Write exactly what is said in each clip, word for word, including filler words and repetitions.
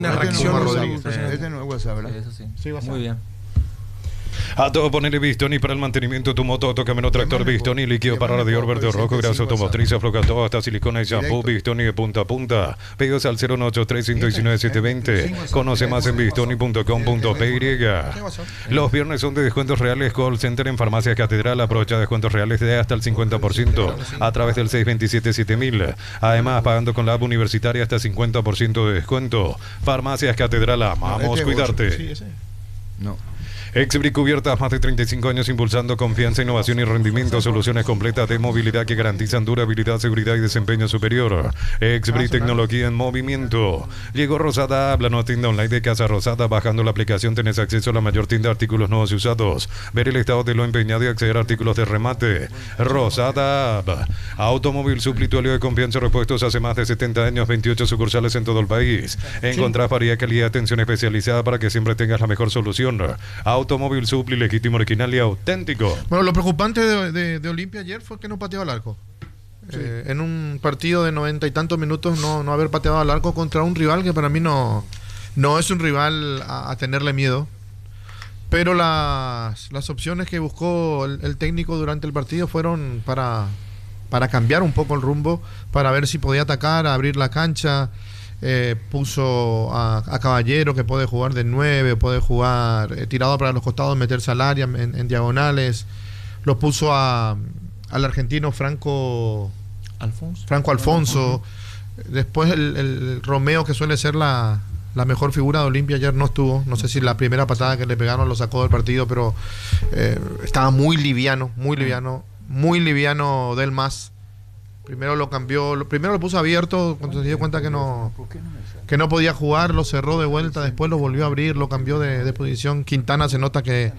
Una reacción no, Rodríguez. Este no es WhatsApp, ¿verdad? Sí, eso sí. Sí, WhatsApp. Muy bien. A todo ponerle Bistoni para el mantenimiento de tu moto, auto, camino, tractor, Bistoni, líquido para radiador verde o rojo, grasa automotriz, afloja todo, hasta silicona y shampoo, Bistoni de punta a punta. Pedidos al cero uno ocho tres, uno uno nueve, siete dos cero. Conoce más en bistoni punto com punto p y. Los viernes son de descuentos reales. Call Center en Farmacias Catedral. Aprovecha descuentos reales de hasta el cincuenta por ciento a través del seis dos siete siete mil. Además, pagando con la app universitaria hasta cincuenta por ciento de descuento. Farmacias Catedral, amamos cuidarte. No. Exbric Cubiertas, más de treinta y cinco años impulsando confianza, innovación y rendimiento, soluciones completas de movilidad que garantizan durabilidad, seguridad y desempeño superior. Exbric, tecnología en movimiento. Llegó Rosada App, la nueva tienda online de Casa Rosada. Bajando la aplicación tenés acceso a la mayor tienda de artículos nuevos y usados. Ver el estado de lo empeñado y acceder a artículos de remate. Rosada App. Automóvil suplitorio de confianza, repuestos hace más de setenta años, veintiocho sucursales en todo el país. Encontrás variedad, calidad, atención especializada para que siempre tengas la mejor solución. Automóvil Supli, legítimo, original y auténtico. Bueno, lo preocupante de, de, de Olimpia ayer fue que no pateaba al arco. Sí. Eh, en un partido de noventa y tantos minutos no, no haber pateado al arco contra un rival que para mí no, no es un rival a, a tenerle miedo. Pero las, las opciones que buscó el, el técnico durante el partido fueron para, para cambiar un poco el rumbo, para ver si podía atacar, abrir la cancha. Eh, puso a, a Caballero, que puede jugar de nueve, puede jugar eh, tirado para los costados, meterse al área en, en diagonales. Lo puso a, al argentino Franco Alfonso. Franco Alfonso. Uh-huh. Después el, el Romeo, que suele ser la, la mejor figura de Olimpia, ayer no estuvo. No sé si la primera patada que le pegaron lo sacó del partido, pero eh, estaba muy liviano, muy liviano, muy liviano del más. Primero lo cambió, lo, primero lo puso abierto cuando se dio cuenta que no, que no podía jugar, lo cerró de vuelta, después lo volvió a abrir, lo cambió de, de posición. Quintana se nota que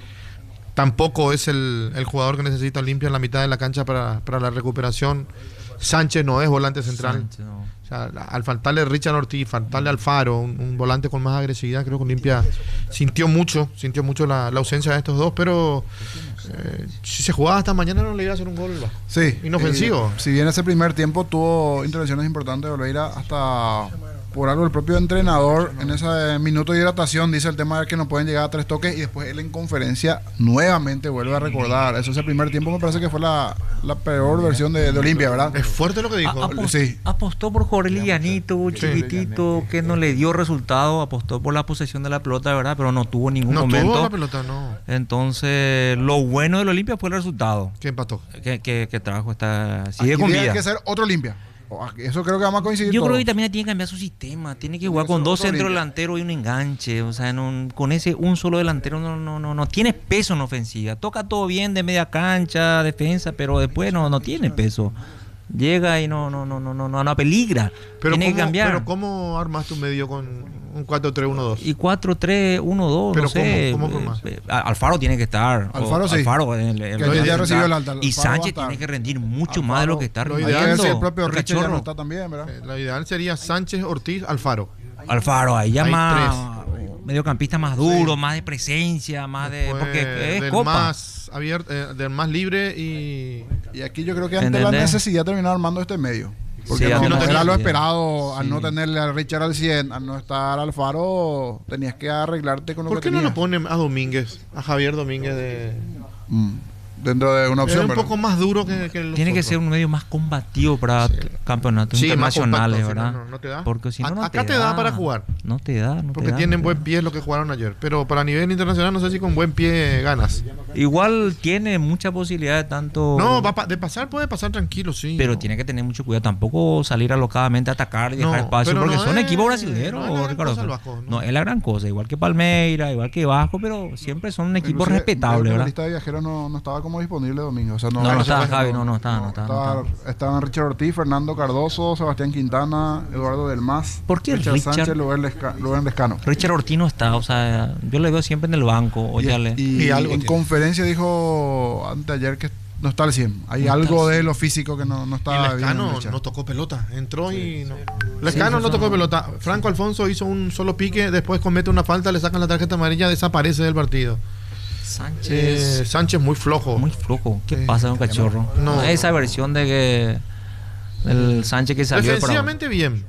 tampoco es el, el jugador que necesita Olimpia en la mitad de la cancha para, para la recuperación. Sánchez no es volante central. Sánchez, no. O sea, al faltarle Richard Ortiz, faltarle Alfaro, un, un volante con más agresividad, creo que Olimpia sintió mucho, sintió mucho la, la ausencia de estos dos, pero eh, si se jugaba hasta mañana no le iba a hacer un gol sí, inofensivo. Eh, si bien ese primer tiempo tuvo intervenciones importantes de Oliveira, hasta por algo el propio entrenador en ese minuto de hidratación dice el tema de que no pueden llegar a tres toques, y después él en conferencia nuevamente vuelve a recordar eso. Ese primer tiempo me parece que fue la, la peor versión de, de Olimpia, ¿verdad? Es fuerte lo que dijo. A, apost, sí. Apostó por jugar livianito, chiquitito, que no le dio resultado. Apostó por la posesión de la pelota, ¿verdad? Pero no tuvo ningún no momento. No tuvo la pelota, no. Entonces, lo bueno del Olimpia fue el resultado. ¿Qué empató? Que, que, que trajo esta... Sigue Aquí con tiene vida. que ser otro Olimpia. Eso creo que vamos a coincidir. Yo todo. creo que también tiene que cambiar su sistema. Tiene que jugar con dos centros delanteros y un enganche. O sea, no, con ese un solo delantero no, no, no, no tiene peso en ofensiva. Toca todo bien de media cancha, defensa, pero después no, no tiene peso. Llega y no, no, no, no, no, no, no peligra. Pero tiene cómo, que cambiar. Pero ¿cómo armas tu medio con un cuatro tres uno dos? Y cuatro tres uno dos, no sé. ¿Cómo, cómo más? Alfaro tiene que estar. Alfaro o, sí. Alfaro, el, el, que el, ya recibió el alta. Y Sánchez tiene que rendir mucho Alfaro, más de lo que está rindiendo. Lo ideal es el propio Richard ya no está también, ¿verdad? Eh, lo ideal sería Sánchez, Ortiz, Alfaro. Alfaro, ahí ya Hay más mediocampista más duro, sí. Más de presencia, más Después, de porque es del copa. Más abierto, eh, del más libre y y aquí yo creo que ante ¿entendés? la necesidad terminar armando este medio. Porque sí, no, no era lo esperado, sí. Al no tenerle a Richard al cien, al no estar Alfaro, tenías que arreglarte con lo que tenías. ¿Por qué no lo ponen a Domínguez, a Javier Domínguez de... Mm. Dentro de una opción, es un ¿verdad? poco más duro que, que los tiene otros. Que ser un medio más combativo para sí. campeonatos sí, internacionales, compacto, ¿verdad? No, no te da. Porque si no, no acá te, te da. da para jugar. No te da, no porque te da, tienen no buen te pie lo que jugaron ayer, pero para nivel internacional no sé si con buen pie ganas. Igual tiene mucha posibilidad de tanto. No, va pa de pasar puede pasar tranquilo, sí. Pero no. tiene que tener mucho cuidado, tampoco salir alocadamente a atacar y dejar no, espacio, porque no son es, equipos brasileños, no, es Ricardo. Vasco, no. no es la gran cosa, igual que Palmeiras, igual que Vasco, pero siempre son equipos Inclusive, respetables, ¿verdad? La lista de viajeros no, no estaba como disponible domingo, o sea, no, no, no, no estaba Javi, no, no, no estaba, no estaba, estaba, no estaba. Estaban Richard Ortiz, Fernando Cardoso, Sebastián Quintana, Eduardo Del Mas, ¿por qué Richard, Richard Sánchez, Lubén Lescano? Richard Ortiz no está, o sea, yo le veo siempre en el banco. Y, óyale. y, y algo en tiene. Conferencia dijo anteayer que no está al cien. Hay no algo de lo físico que no, no está y Lescano bien. No tocó pelota, entró y no. Lescano sí, no tocó no. pelota. Franco Alfonso hizo un solo pique, después comete una falta, le sacan la tarjeta amarilla, desaparece del partido. Sánchez eh, Sánchez muy flojo. Muy flojo. ¿Qué eh, pasa con Cachorro? No, esa versión de que el Sánchez que salió defensivamente bien.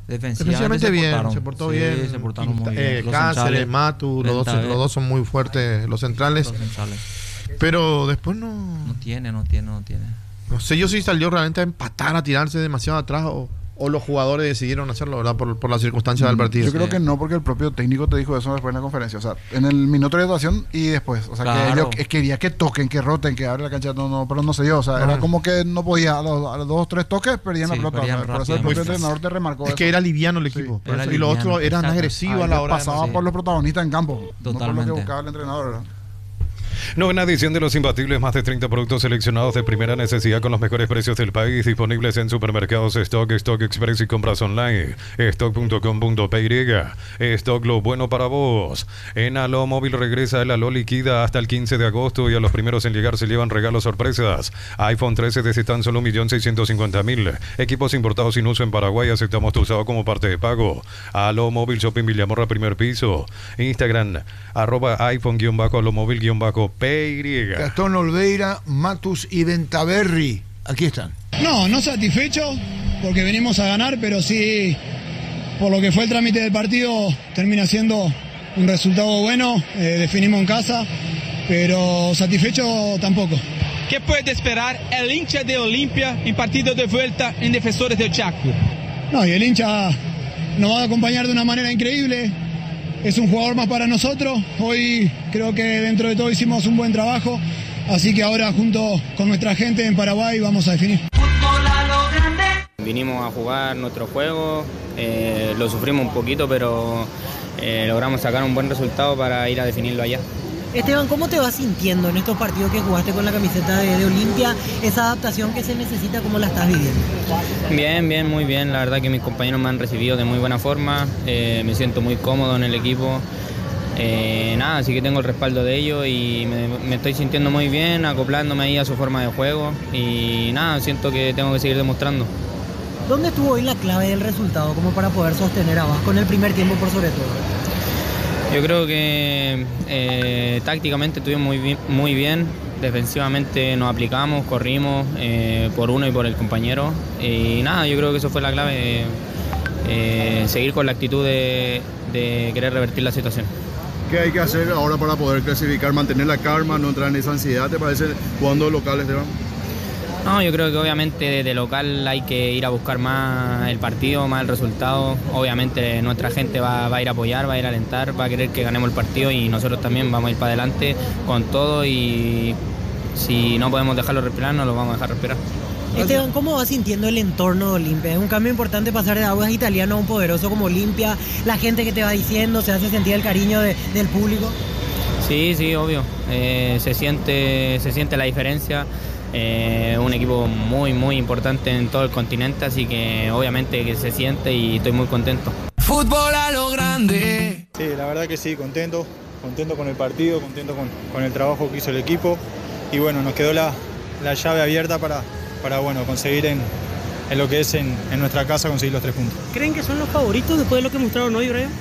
Defensivamente bien, portaron. se portó Sí, bien. se portaron muy Eh, bien. Los Cáceres, centrales, Matu, los dos, Ventaver. los dos son muy fuertes, los centrales. Los centrales. Pero después no. No tiene, no tiene, no tiene. No sé yo si salió realmente a empatar, a tirarse demasiado atrás o, o los jugadores decidieron hacerlo, ¿verdad? Por, por las circunstancias del partido. Yo creo Sí. que no, porque el propio técnico te dijo eso después en la conferencia. O sea, en el minuto de actuación y después. O sea, Claro. que ellos que- quería que toquen, que roten, que abran la cancha. No, no, pero no se dio. O sea, No. era como que no podía. A los, a los dos tres toques perdían Sí, la pelota. perdían O sea, por eso rápido. el propio Muy entrenador te remarcó Es eso. que era liviano el Sí, equipo. por era eso. Y los liviano, otros eran exacto. agresivos Ahí a la le hora de- pasaba sí. por los protagonistas en campo. No por lo Totalmente. que buscaba el entrenador, ¿verdad? Novena edición de Los Imbatibles, más de treinta productos seleccionados de primera necesidad con los mejores precios del país, disponibles en supermercados Stock, Stock Express y compras online, stock punto com punto p y. Stock, lo bueno para vos. En Aló Móvil regresa el Aló Liquida hasta el quince de agosto y a los primeros en llegar se llevan regalos sorpresas. iPhone trece desde tan solo un millón seiscientos cincuenta mil. Equipos importados sin uso en Paraguay, aceptamos tu usado como parte de pago. Aló Móvil Shopping Villamorra, primer piso. Instagram, arroba iPhone-Aló Móvil-P Y. Gastón Olveira, Matus y Ventaverri. Aquí están. No, no satisfecho porque venimos a ganar, pero sí, por lo que fue el trámite del partido, termina siendo un resultado bueno. Eh, definimos en casa, pero satisfecho tampoco. ¿Qué puede esperar el hincha de Olimpia en partido de vuelta en Defensores del Chaco? No, y el hincha nos va a acompañar de una manera increíble. Es un jugador más para nosotros. Hoy creo que dentro de todo hicimos un buen trabajo. Así que ahora junto con nuestra gente en Paraguay vamos a definir. Vinimos a jugar nuestro juego, eh, lo sufrimos un poquito, pero eh, logramos sacar un buen resultado para ir a definirlo allá. Esteban, ¿cómo te vas sintiendo en estos partidos que jugaste con la camiseta de, de Olimpia? Esa adaptación que se necesita, ¿cómo la estás viviendo? Bien, bien, muy bien. La verdad que mis compañeros me han recibido de muy buena forma. Eh, me siento muy cómodo en el equipo. Eh, nada, así que tengo el respaldo de ellos y me, me estoy sintiendo muy bien, acoplándome ahí a su forma de juego. Y nada, siento que tengo que seguir demostrando. ¿Dónde estuvo hoy la clave del resultado como para poder sostener a Vasco en el primer tiempo por sobre todo? Yo creo que eh, tácticamente estuvimos muy bien, muy bien, defensivamente nos aplicamos, corrimos eh, por uno y por el compañero y nada, yo creo que eso fue la clave, eh, seguir con la actitud de, de querer revertir la situación. ¿Qué hay que hacer ahora para poder clasificar, mantener la calma, no entrar en esa ansiedad, te parece, jugando locales, Esteban? No, yo creo que obviamente de local hay que ir a buscar más el partido, más el resultado. Obviamente nuestra gente va, va a ir a apoyar, va a ir a alentar, va a querer que ganemos el partido y nosotros también vamos a ir para adelante con todo y si no podemos dejarlo respirar, no lo vamos a dejar respirar. Esteban, ¿cómo vas sintiendo el entorno de Olimpia? Es un cambio importante pasar de aguas italiano a un poderoso como Olimpia. La gente que te va diciendo, se hace sentir el cariño de, del público. Sí, sí, obvio. Eh, se siente, se siente la diferencia. Eh, un equipo muy, muy importante en todo el continente, así que obviamente que se siente y estoy muy contento. Fútbol a lo grande. Sí, la verdad que sí, contento, contento con el partido, contento con, con el trabajo que hizo el equipo y bueno, nos quedó la, la llave abierta para, para bueno, conseguir en, en lo que es en, en nuestra casa conseguir los tres puntos. ¿Creen que son los favoritos después de lo que mostraron hoy, Brian?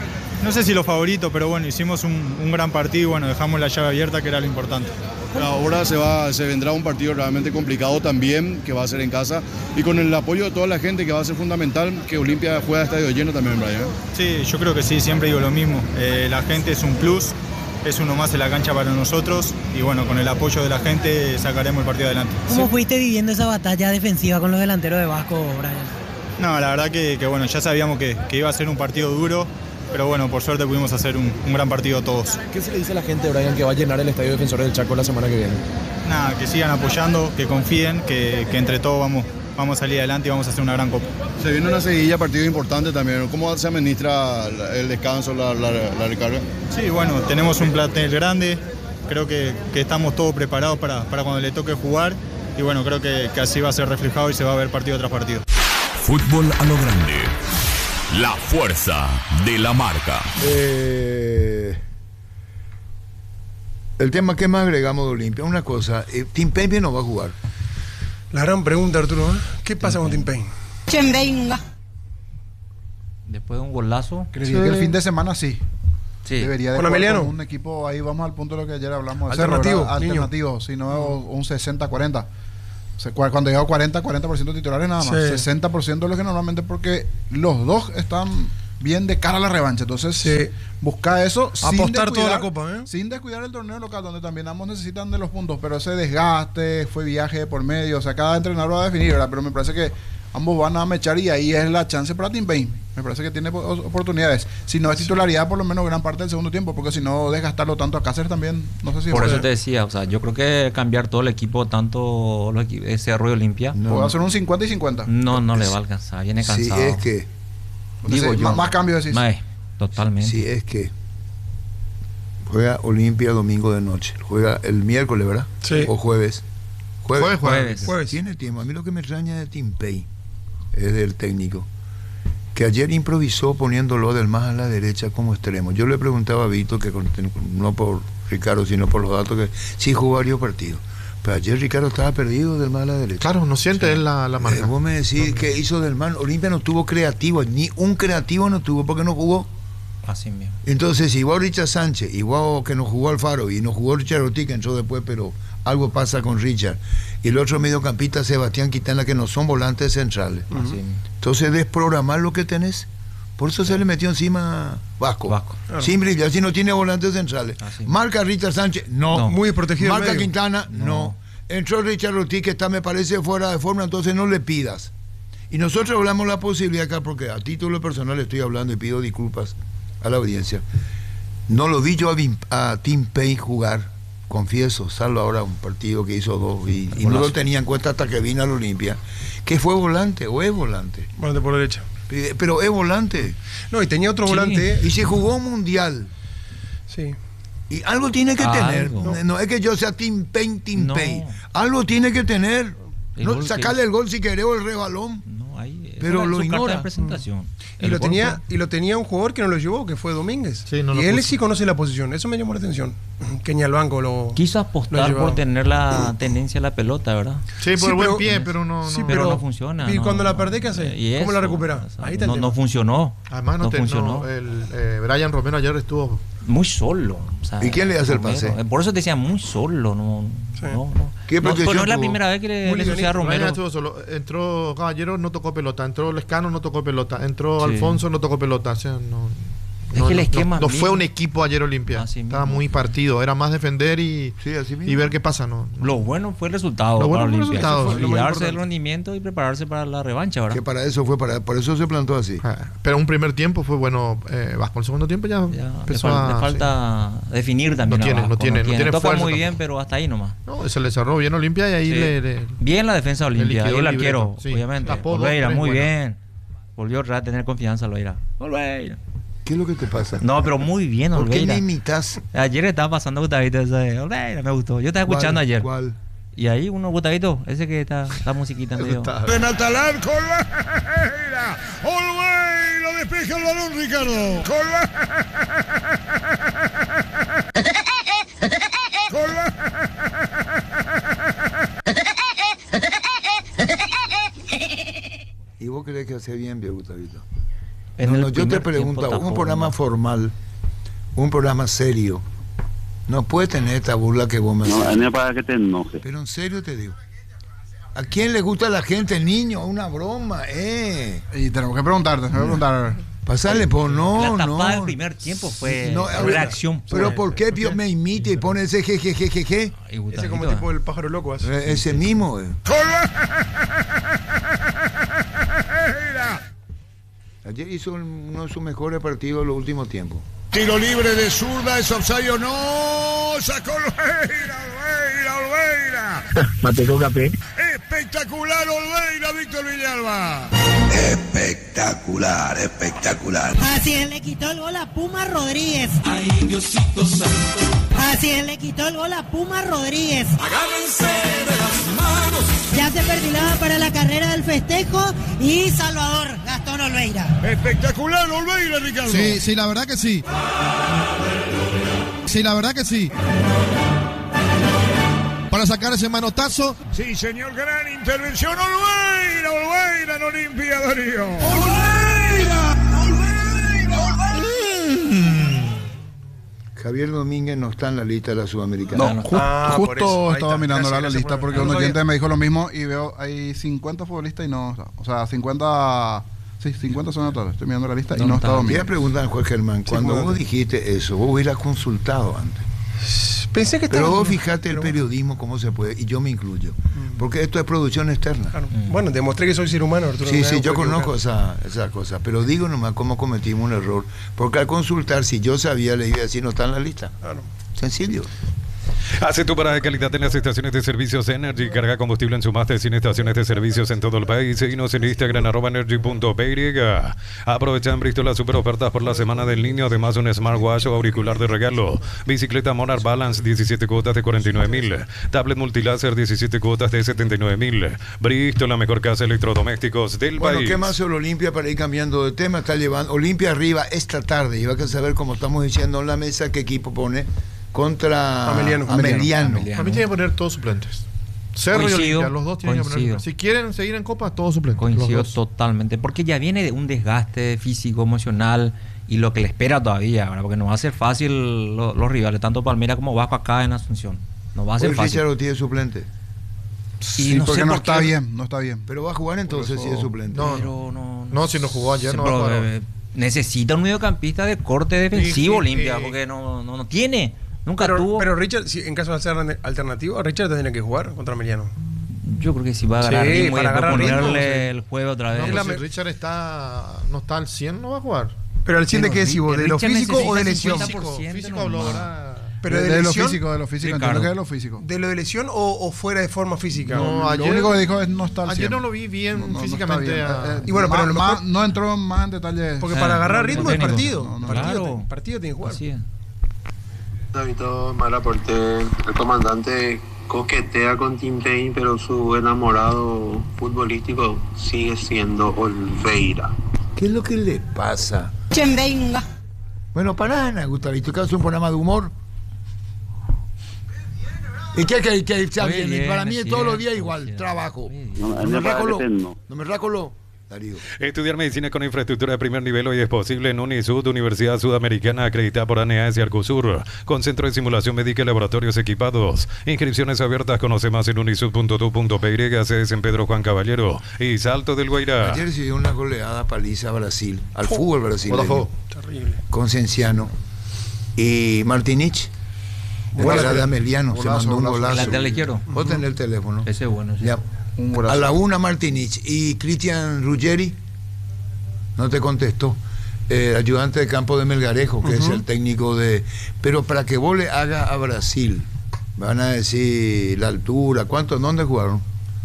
No sé si los favoritos, pero bueno, hicimos un, un gran partido y bueno, dejamos la llave abierta que era lo importante. Ahora se, va, se vendrá un partido realmente complicado también, que va a ser en casa, y con el apoyo de toda la gente que va a ser fundamental que Olimpia juegue a estadio lleno también, Brian. Sí, yo creo que sí, siempre digo lo mismo. Eh, la gente es un plus, es uno más en la cancha para nosotros y bueno, con el apoyo de la gente sacaremos el partido adelante. ¿Cómo Sí. fuiste viviendo esa batalla defensiva con los delanteros de Vasco, Brian? No, la verdad que, que bueno, ya sabíamos que, que iba a ser un partido duro, pero bueno, por suerte pudimos hacer un, un gran partido todos. ¿Qué se le dice a la gente, Brian, que va a llenar el Estadio Defensores del Chaco la semana que viene? Nada, que sigan apoyando, que confíen, que, que entre todos vamos, vamos a salir adelante y vamos a hacer una gran copa. Se viene una seguidilla, partido importante también. ¿Cómo se administra el descanso, la, la, la recarga? Sí, bueno, tenemos un plantel grande, creo que, que estamos todos preparados para, para cuando le toque jugar y bueno, creo que, que así va a ser reflejado y se va a ver partido tras partido. Fútbol a lo grande. La fuerza de la marca. Eh, el tema que más agregamos de Olimpia, una cosa, eh, Tim Payne no va a jugar. La gran pregunta, Arturo, ¿eh? ¿Qué pasa con Tim Payne? venga. Después de un golazo. Creía que el fin de semana sí. Sí. Debería de ¿Con jugar Emiliano? con un equipo, ahí vamos al punto de lo que ayer hablamos. de Alternativo, Cerro, ¿verdad? niño. Alternativo, si no un sesenta cuarenta. O sea, cu- cuando llegó cuarenta, cuarenta por ciento titulares nada más. Sí. sesenta por ciento de los que normalmente porque los dos están bien de cara a la revancha. Entonces, Sí. busca eso. sin Apostar toda descuidar- la copa, ¿eh? Sin descuidar el torneo local, donde también ambos necesitan de los puntos. Pero ese desgaste, fue viaje de por medio. O sea, cada entrenador va a definir, ¿verdad? Pero me parece que ambos van a mechar y ahí es la chance para Tim Payne. Me parece que tiene po- oportunidades. Si no es titularidad, por lo menos gran parte del segundo tiempo, porque si no, desgastarlo tanto a Cáceres también, no sé si Por es eso te decía, o sea, yo creo que cambiar todo el equipo, tanto los equi- ese Arroyo Olimpia, Puedo hacer un cincuenta y cincuenta. no, no le va a alcanzar, viene Si cansado. es que, Digo Sí, yo. más, más cambios decís. Mae, totalmente. si es que juega Olimpia domingo de noche, juega el miércoles, ¿verdad? Sí. O jueves. Jueves, Jueves. Jueves. Tiene tiempo. A mí lo que me extraña de Tim Pay es del técnico, que ayer improvisó poniéndolo del más a la derecha como extremo. Yo le preguntaba a Vito, que con- no por Ricardo, sino por los datos, que sí jugó varios partidos. Pero ayer Ricardo estaba perdido del más a la derecha. Claro, no siente él la, la Eh, marca. vos me decís que hizo del mal. Olimpia no tuvo creativo, ni un creativo no tuvo porque no jugó. Así mismo. Entonces, igual Richard Sánchez, igual que no jugó Alfaro y no jugó Richard Ortiz, que entró después, pero algo pasa con Richard. Y el otro mediocampista, Sebastián Quintana, que no son volantes centrales. Así mismo. Entonces, desprogramar lo que tenés. Por eso se le metió encima Vasco. Vasco. Claro. Sin brillar, si no tiene volantes centrales. Así. Marca Richard Sánchez, no. No. Muy protegido el Marca medio. Quintana, no. No. Entró Richard Ortiz, que está, me parece, fuera de forma, entonces no le pidas. Y nosotros hablamos la posibilidad acá, porque a título personal estoy hablando y pido disculpas a la audiencia. No lo vi yo a, Vin- a Tim Payne jugar, confieso, salvo ahora un partido que hizo dos y, y no lo tenía en cuenta hasta que vino a la Olimpia, que fue volante o es volante. Volante por derecha. Eh, Pero es volante. No, y tenía otro Sí. volante. Y se jugó un mundial. Sí. Y algo tiene que Algo. tener. No. no es que yo sea Tim Payne, Tim No. Payne. Algo tiene que tener. El No, gol que sacarle hizo. el gol si querés o el rebalón. No, ahí, esa Pero era lo su carta ignora. de presentación. Y El lo, gol tenía, fue- y lo tenía un jugador que no lo llevó, que fue Domínguez. Sí, no y lo él puso. sí conoce la posición. Eso me llamó la atención. Que ni al banco lo. Quiso lo apostar llevaba. por tener la tendencia a la pelota, ¿verdad? Sí, por Sí, el buen pero- pie, pero no. Sí, no- Pero, pero- no funciona. ¿y no, cuando la no. perdés, qué haces? Y ¿Cómo la eso, recuperás? o sea, Ahí está el no, tema. no funcionó. Además, no, no te- funcionó. no, el, eh, Brian Romero ayer estuvo. Muy solo. o sea, ¿Y quién le hace el Romero. pase? Por eso te decía muy solo. No, Sí. no, no. ¿Qué No, protección pues no es la tuvo? primera vez que le, Muy le sucede a livianito. Brian Romero. estuvo solo. Entró Caballero, no tocó pelota. Entró Lescano, no tocó pelota. Entró Sí. Alfonso, no tocó pelota. O sea, no. Es no, que el no, esquema no, no mismo- fue un equipo ayer Olimpia. Así Estaba mismo. muy partido. Era más defender y, Sí, así mismo. y ver qué pasa. No, no. Lo bueno fue el resultado. Lo bueno para fue el Olimpia. resultado, Eso sí. fue Lo más Cuidarse del importante. rendimiento y prepararse para la revancha, ¿verdad? Que para eso fue, para, por eso se plantó así. Ah, Pero un primer tiempo fue bueno. Eh, Vasco, el segundo tiempo ya, Ya, le, empezó fal- a. le falta definir también. No tiene, a Vasco, no tiene, no tiene Toca fuerza muy bien, tampoco. pero hasta ahí nomás. sí. No, se le cerró bien Olimpia y ahí Sí. le, le- Bien la defensa de Olimpia. liquidó Y el el arquero, libreto, sí. obviamente. Tapó dos, Olveira, tres, muy bueno. bien. Volvió a tener confianza Olveira. Olveira. ¿Qué es lo que te pasa? No, pero muy bien ¿Por qué Olveira. le imitas? Ayer estaba pasando Gustavito ese de Olveira, me gustó. Yo estaba escuchando ¿Cuál? ayer. ¿Cuál? Y ahí uno, Gustavito, ese que está, la musiquita medio. Remata al arco, Olveira. Olveira despeja el balón, Ricardo. Con la... Con ¿Y vos crees que hace bien, bien, Gustavito? En No, el no, yo te primer pregunto, tiempo un tapó, programa ¿no? formal, un programa serio, no puede tener esta burla que vos me No, haces. no es para que te enojes. Pero en serio te digo. ¿A quién le gusta a la gente, niño? Una broma, eh. Y tenemos que preguntarte, tenemos que preguntar. Pasarle por no, La no. tapada del primer tiempo fue No, a ver, reacción. Pero pura. ¿por qué Pío me imita y pone ese jejejejeje? Y Ese Gustavito, como eh. tipo el pájaro loco. así. Eh, Ese mismo, eh. Ayer hizo uno de sus mejores partidos en los últimos tiempos. Tiro libre de zurda, es offside o no. Sacó Olveira, Olveira, Olveira. Mateo Capé. Espectacular Olveira, Víctor Villalba. Espectacular, espectacular. Así es, le quitó el gol a Puma Rodríguez. Ay, Diosito santo, Así es, le quitó el gol a Puma Rodríguez. agárrense de las manos. Ya se perfilaba para la carrera del festejo y Salvador Gastón Olveira. Espectacular Olveira, Ricardo. Sí, sí, la verdad que sí. Sí, la verdad que sí. Para sacar ese manotazo. Sí, señor, gran intervención. Olveira, Olveira en Olimpia, Darío. Olveira, Olveira, Olveira. Javier Domínguez no está en la lista de la Sudamericana. No, ju- Ah, por justo eso. Ahí estaba está. mirando Gracias, la gracias lista por- porque no un lo sabía. oyente me dijo lo mismo y veo hay cincuenta futbolistas y no está. O sea, cincuenta. Sí, cincuenta son totales. Estoy mirando la lista y no está Voy a Domínguez. preguntar a Juan Germán, cuando Juan. vos dijiste eso, vos hubieras consultado antes. Pensé que Pero estaba- vos fijate el pero- periodismo cómo se puede, y yo me incluyo, porque esto es producción externa. Claro. Bueno, demostré que soy ser humano, Arturo. Sí, no sí, me yo puedo conozco equivocar. esa, esa cosa, pero digo nomás cómo cometimos un error, porque al consultar, si yo sabía, le iba a decir, no está en la lista. Claro. Sencillo. Hace tu parada de calidad en las estaciones de servicios Energy. Carga combustible en su más de cien estaciones de servicios en todo el país. Seguinos en Instagram, arroba energy punto p y. Aprovecha en Bristol las super ofertas por la semana del niño. Además, un smartwatch o auricular de regalo. Bicicleta Monarch Balance, diecisiete cuotas de cuarenta y nueve mil. Tablet multiláser, diecisiete cuotas de setenta y nueve mil. Bristol, la mejor casa de electrodomésticos del Bueno, país. ¿qué más sobre Olimpia para ir cambiando de tema? Está llevando Olimpia arriba esta tarde, y va a saber, como estamos diciendo en la mesa, qué equipo pone contra Ameliano. Ameliano. Para mí tienen que poner todos suplentes. Cerro Coincido, y Olimpia, los dos tienen que poner coincido. suplentes. Si quieren seguir en Copa, todos suplentes. Coincido los dos. totalmente, porque ya viene de un desgaste físico, emocional y lo que le espera todavía, ¿verdad? Porque no va a ser fácil lo- los rivales, tanto Palmeiras como Vasco acá en Asunción. No va a ser Hoy fácil. Richard lo tiene suplente. Y Sí, no porque sé no por está qué- bien, no está bien. Pero va a jugar entonces Por si eso- es suplente. No, Pero no, No, si no jugó ayer, Sí, no va a pero, jugar hoy. eh, necesita un mediocampista de corte defensivo, Y- y- Olimpia, y- porque no, no, no tiene. Nunca Pero, tuvo. pero Richard, si en caso de ser alternativo, Richard tendría que jugar contra Ameliano. Yo creo que si va a agarrar Sí, ritmo y para después agarrar ritmo, ponerle sí. el juego otra vez. No, Es pero la si me- Richard está, no está al cien, no va a jugar. Pero al cien de qué decís vos, ¿de lo Richard físico o de necesita lesión? cincuenta por ciento Físico habló nomás. ahora. Pero de, de, de lo lesión, físico, de lo físico, Ricardo. entiendo que es de lo físico. ¿De lo de lesión o, o fuera de forma física? No, Lo ayer- único que dijo es no está al Ayer cien. no lo vi bien No, no, no está físicamente. bien. a- Eh, eh, Y bueno, pero más- a lo mejor- más- no entró más en detalle. Porque Eh, para agarrar no, ritmo no, del técnico. partido. No, no, partido, claro. te- partido tiene que jugar. Así es. David mal aporte. El comandante coquetea con Tim Payne, pero su enamorado futbolístico sigue siendo Olveira. ¿Qué es lo que le pasa? Quien venga. Bueno, para Ana, Gustavito, que hace un programa de humor. ¿Y qué que, que está Muy bien? bien, Para mí es es todos los cierto, días igual, es cierto. trabajo. Muy bien. No, No, me me parece rácolo. que no. No me rácolo, Darío. Estudiar medicina con infraestructura de primer nivel hoy es posible en Unisud, Universidad Sudamericana acreditada por A N A S y Arcusur, con centro de simulación médica y laboratorios equipados. Inscripciones abiertas, conoce más en unisud punto t u punto p y, sedes en Pedro Juan Caballero y Salto del Guairá. Ayer se dio una goleada paliza a Brasil, al fútbol brasileño, Botafogo. Terrible. con Cienciano. Y Martinich, de Golazo. la de Ameliano, se Golazo, mandó un golazo. golazo. ¿El lateral izquierdo? Vos tenés el teléfono. Ese es bueno. Sí. Ya. Un A golazo. la una Martinich y Cristian Ruggeri no te contestó. Eh, ayudante de campo de Melgarejo, que es el técnico de... Pero para que vos le hagas a Brasil, van a decir la altura, ¿cuánto? ¿Dónde jugaron?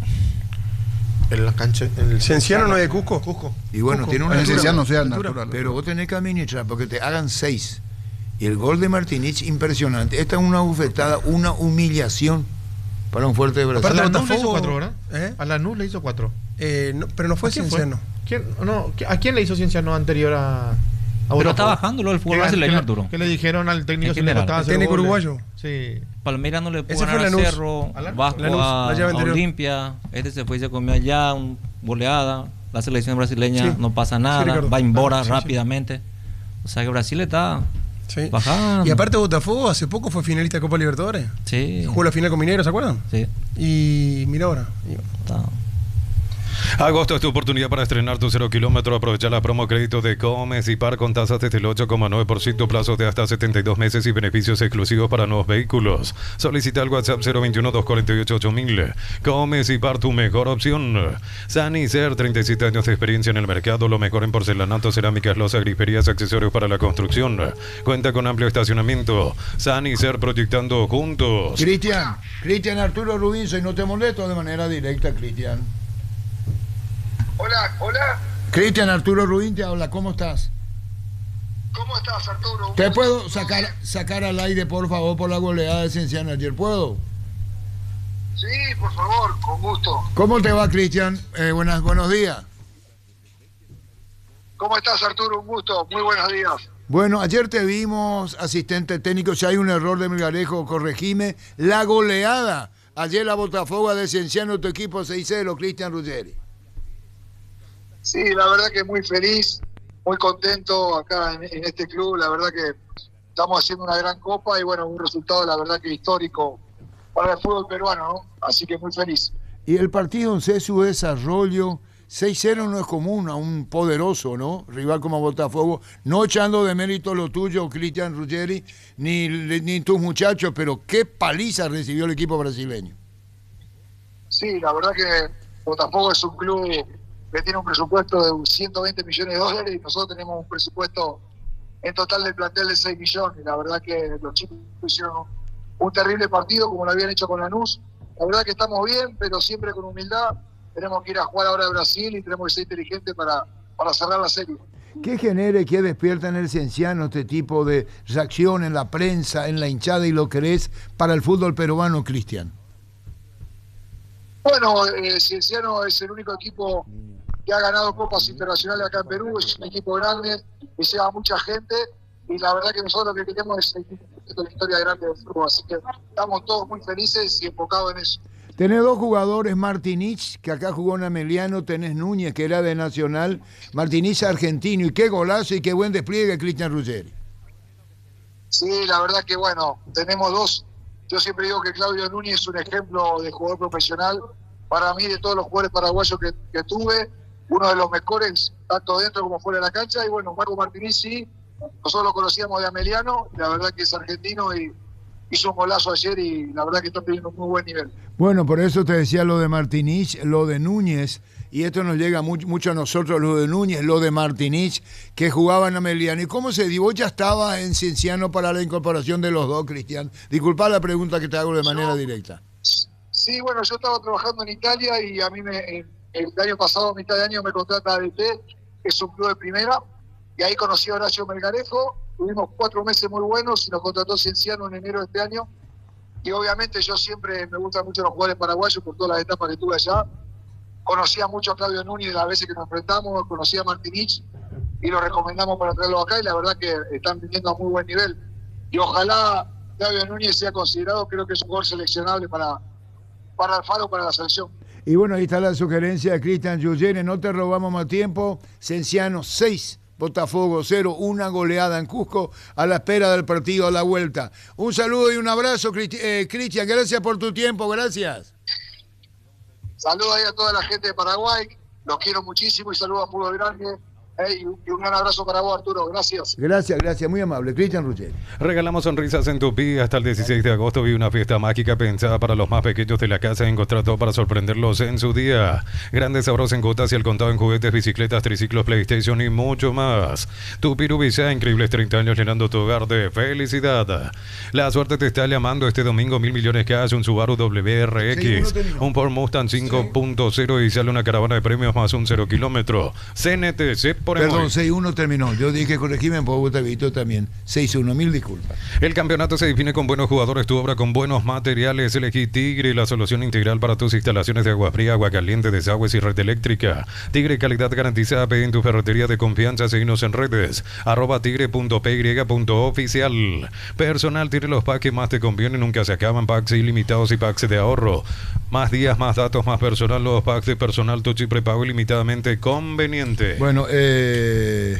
En la cancha. En el ¿Cienciano no es de Cusco? Cusco. Y bueno, Cusco. tiene una En altura, Cienciano, sea altura. natural. pero vos tenés que administrar porque te hagan seis. Y el gol de Martinich, impresionante. Esta es una bufetada, una humillación para un fuerte de Brasil. A Aparte, la NUS le Botafogo- hizo cuatro, ¿verdad? ¿Eh? A la NUS le hizo cuatro. Eh, no, pero no fue ¿A quién Cienciano. ¿Quién, no, ¿A quién le hizo Cienciano anterior a, a Pero Botafogo? está bajando lo del fútbol ¿Qué- brasileño, qué- Arturo. ¿Qué le dijeron al técnico En si le general. costaba El hacer técnico goles? uruguayo. Sí. Palmeiras no le pudo Ese fue ganar a Lanús. Cerro, ¿A Lanús? Vasco Lanús, a, la llave a anterior. Olimpia. Este se fue y se comió allá, un goleada. La selección brasileña Sí. no pasa Sí, nada, Ricardo. va embora Sí, sí. rápidamente. O sea que Brasil está Sí. bajando. Y aparte Botafogo hace poco fue finalista de Copa Libertadores. Sí, Jugó la final con Mineiro, ¿se acuerdan? sí, Y mira ahora. Y- está. Agosto es tu oportunidad para estrenar tu cero kilómetro. Aprovecha la promo crédito de Comes y Par con tasas desde el ocho coma nueve por ciento, plazos de hasta setenta y dos meses y beneficios exclusivos para nuevos vehículos. Solicita al WhatsApp cero veintiuno, dos cuarenta y ocho, ocho mil. Comes y Par, tu mejor opción. Sanicer, treinta y siete años de experiencia en el mercado. Lo mejor en porcelanato, cerámicas, losas, griferías, accesorios para la construcción. Cuenta con amplio estacionamiento. Sanicer, proyectando juntos. Cristian, Cristian Arturo Rubín, soy no te molesto de manera directa, Cristian. Hola, hola. Cristian Arturo Rubín te habla, ¿cómo estás? ¿Cómo estás, Arturo? ¿Te puedo sacar sacar al aire, por favor, por la goleada de Cienciano ayer? ¿Puedo? Sí, por favor, con gusto. ¿Cómo te va, Cristian? Eh, buenas, buenos días. ¿Cómo estás, Arturo? Un gusto. Muy buenos días. Bueno, ayer te vimos, asistente técnico, si hay un error de Melgarejo, corregime. La goleada, ayer la Botafogo de Cienciano, tu equipo seis cero, Cristian Ruggeri. Sí, la verdad que muy feliz, muy contento acá en, en este club. La verdad que estamos haciendo una gran copa y bueno, un resultado la verdad que histórico para el fútbol peruano, ¿no? Así que muy feliz. Y el partido en C E S U Desarrollo, seis cero no es común a un poderoso, ¿no? Rival como Botafogo, no echando de mérito lo tuyo, Cristian Ruggeri, ni, ni tus muchachos, pero qué paliza recibió el equipo brasileño. Sí, la verdad que Botafogo es un club que tiene un presupuesto de ciento veinte millones de dólares y nosotros tenemos un presupuesto en total del plantel de seis millones. Y la verdad que los chicos hicieron un, un terrible partido como lo habían hecho con Lanús. La verdad que estamos bien, pero siempre con humildad. Tenemos que ir a jugar ahora a Brasil y tenemos que ser inteligentes para, para cerrar la serie. ¿Qué genera y qué despierta en el Cienciano este tipo de reacción en la prensa, en la hinchada y lo que es para el fútbol peruano, Cristian? Bueno, eh, Cienciano es el único equipo que ha ganado copas internacionales acá en Perú, es un equipo grande, que lleva mucha gente y la verdad que nosotros lo que queremos es la historia grande del fútbol, así que estamos todos muy felices y enfocados en eso. Tenés dos jugadores, Martinich, que acá jugó en Ameliano, tenés Núñez, que era de Nacional, Martinich argentino, y qué golazo y qué buen despliegue, Cristian Ruggeri. Sí, la verdad que bueno, tenemos dos. Yo siempre digo que Claudio Núñez es un ejemplo de jugador profesional, para mí de todos los jugadores paraguayos que, que tuve, uno de los mejores, tanto dentro como fuera de la cancha, y bueno, Marco Martinich sí, nosotros lo conocíamos de Ameliano, la verdad que es argentino y hizo un golazo ayer y la verdad que está teniendo un muy buen nivel. Bueno, por eso te decía lo de Martinich, lo de Núñez, y esto nos llega mucho, mucho a nosotros, lo de Núñez, lo de Martinich, que jugaba en Ameliano. ¿Y cómo se dio? ¿Vos ya estaba en Cienciano para la incorporación de los dos, Cristian? Disculpa la pregunta que te hago de manera yo, directa. Sí, bueno, yo estaba trabajando en Italia y a mí me, el año pasado, a mitad de año, me contrata A D T, que es un club de primera, y ahí conocí a Horacio Melgarejo. Tuvimos cuatro meses muy buenos y nos contrató Cienciano en enero de este año. Y obviamente yo siempre me gustan mucho los jugadores paraguayos por todas las etapas que tuve allá. Conocía mucho a Claudio Núñez de las veces que nos enfrentamos, conocía a Martinich y lo recomendamos para traerlo acá y la verdad que están viniendo a muy buen nivel. Y ojalá Claudio Núñez sea considerado, creo que es un jugador seleccionable para, para Alfaro, para la selección. Y bueno, ahí está la sugerencia de Cristian Ruggeri, no te robamos más tiempo. Cienciano seis. Botafogo cero, una goleada en Cusco a la espera del partido a la vuelta. Un saludo y un abrazo, eh, Cristian, gracias por tu tiempo, gracias. Saludos ahí a toda la gente de Paraguay, los quiero muchísimo y saludos a Fútbol Grande. Hey, y un gran abrazo para vos, Arturo. Gracias. Gracias, gracias. Muy amable. Cristian Ruggeri. Regalamos sonrisas en Tupí. Hasta el dieciséis de agosto vi una fiesta mágica pensada para los más pequeños de la casa. Encontrar todo para sorprenderlos en su día. Grandes ahorros en cuotas y al contado en juguetes, bicicletas, triciclos, PlayStation y mucho más. Tupí Rubicá, increíbles treinta años llenando tu hogar de felicidad. La suerte te está llamando este domingo. Mil millones cash, un Subaru W R X, un Ford Mustang cinco punto cero y sale una caravana de premios más un cero kilómetro. C N T C. Por Perdón, seis uno terminó. Yo dije corregime, porque vos te visto también. seis uno, mil disculpas. El campeonato se define con buenos jugadores, tu obra con buenos materiales. Elegí Tigre, la solución integral para tus instalaciones de agua fría, agua caliente, desagües y red eléctrica. Tigre, calidad garantizada. Pedí en tu ferretería de confianza. Seguinos en redes. Arroba tigre punto p y punto oficial. Personal, Tigre, los packs que más te convienen. Nunca se acaban. Packs ilimitados y packs de ahorro. Más días, más datos, más personal. Los packs de personal, touch y prepago ilimitadamente conveniente. Bueno, eh. Eh,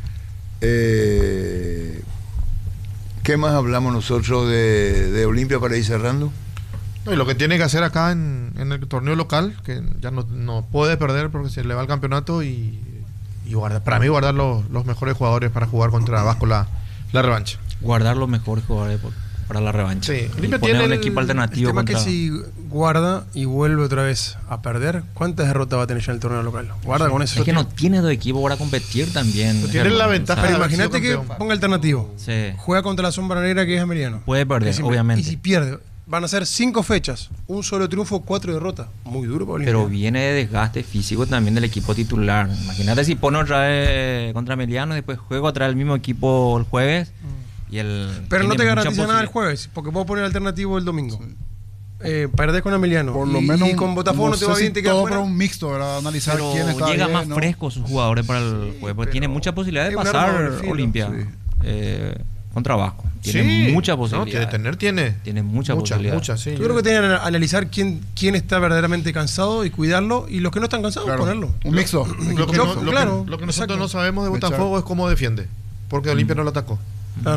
eh, ¿qué más hablamos nosotros de, de Olimpia para ir cerrando? No, y lo que tiene que hacer acá en, en el torneo local, que ya no, no puede perder porque se le va el campeonato y, y guarda, para mí guardar los, los mejores jugadores para jugar contra Vasco la, la revancha. Guardar los mejores jugadores por, para la revancha. Sí, Olimpia tiene un equipo alternativo. El tema contra... que si guarda y vuelve otra vez a perder, ¿cuántas derrotas va a tener ya en el torneo local? Guarda sí, con eso. Es que no tiene dos equipos para competir también. No tiene la ventaja. Pero imagínate que ponga alternativo. Sí. Juega contra la Sombra Negra, que es Ameliano. Puede perder, si, obviamente. Y si pierde, van a ser cinco fechas, un solo triunfo, cuatro derrotas. Muy duro para Olimpia. Pero viene de desgaste físico también del equipo titular. Imagínate si pone otra vez contra Ameliano y después juega contra el mismo equipo el jueves. Mm. Y el, pero no te garantiza nada el jueves, porque puedo poner alternativo el domingo. Sí. Eh, perdés con Ameliano por lo y, menos y con Botafogo no, no te va si bien, te queda todo fuera. Para un mixto, para analizar pero quién está llega bien, más ¿no? fresco sus jugadores para el sí, jueves, porque tiene mucha posibilidad de pasar Olimpia sí. eh, contra Vasco. Tiene sí, mucha posibilidad. No, tener tiene. Tiene mucha, mucha posibilidad. Mucha, sí, yo creo que tienen que analizar quién, quién está verdaderamente cansado y cuidarlo, y los que no están cansados, claro. ponerlo. Un mixto. Lo, lo, que, no, lo, claro, que, lo que nosotros exacto. no sabemos de Botafogo es cómo defiende, porque Olimpia mm. no lo atacó. Claro.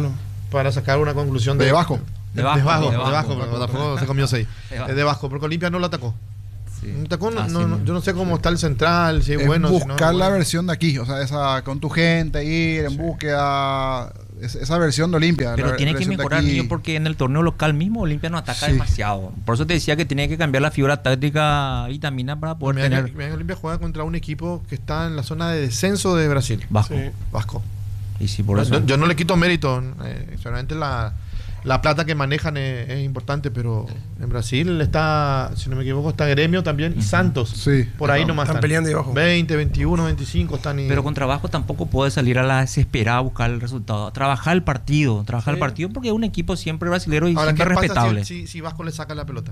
para sacar una conclusión de, De Vasco. De, De Vasco, de Vasco, de de Vasco. Vasco, porque Botafogo se comió seis. De Vasco. Eh, De Vasco, porque Olimpia no lo atacó. Sí. No atacó, no, Así no, no, mismo. yo no sé cómo está el central, si es, Es bueno, si no buscar es la bueno. versión de aquí, o sea, esa con tu gente, ir en búsqueda, es- esa versión de Olimpia. Pero la tiene que versión de mejorar, aquí. niño, porque en el torneo local mismo Olimpia no ataca Sí. demasiado. Por eso te decía que tiene que cambiar la figura táctica vitamina para poder Mira tener. que- mira que Olimpia juega contra un equipo que está en la zona de descenso de Brasil. Vasco. Sí. Vasco. Y sí, por eso. Yo, yo no le quito mérito, eh, solamente la, la plata que manejan es, es importante, pero en Brasil está, si no me equivoco, está Gremio también y Santos. Sí. Por ahí Están- nomás están peleando ahí abajo. veinte, veintiuno, veinticinco están y... Pero contra Vasco tampoco puede salir a la desesperada a buscar el resultado. Trabajar el partido, trabajar Sí. el partido porque es un equipo siempre brasilero y Ahora, ¿qué siempre pasa respetable. si, si, si Vasco le saca la pelota?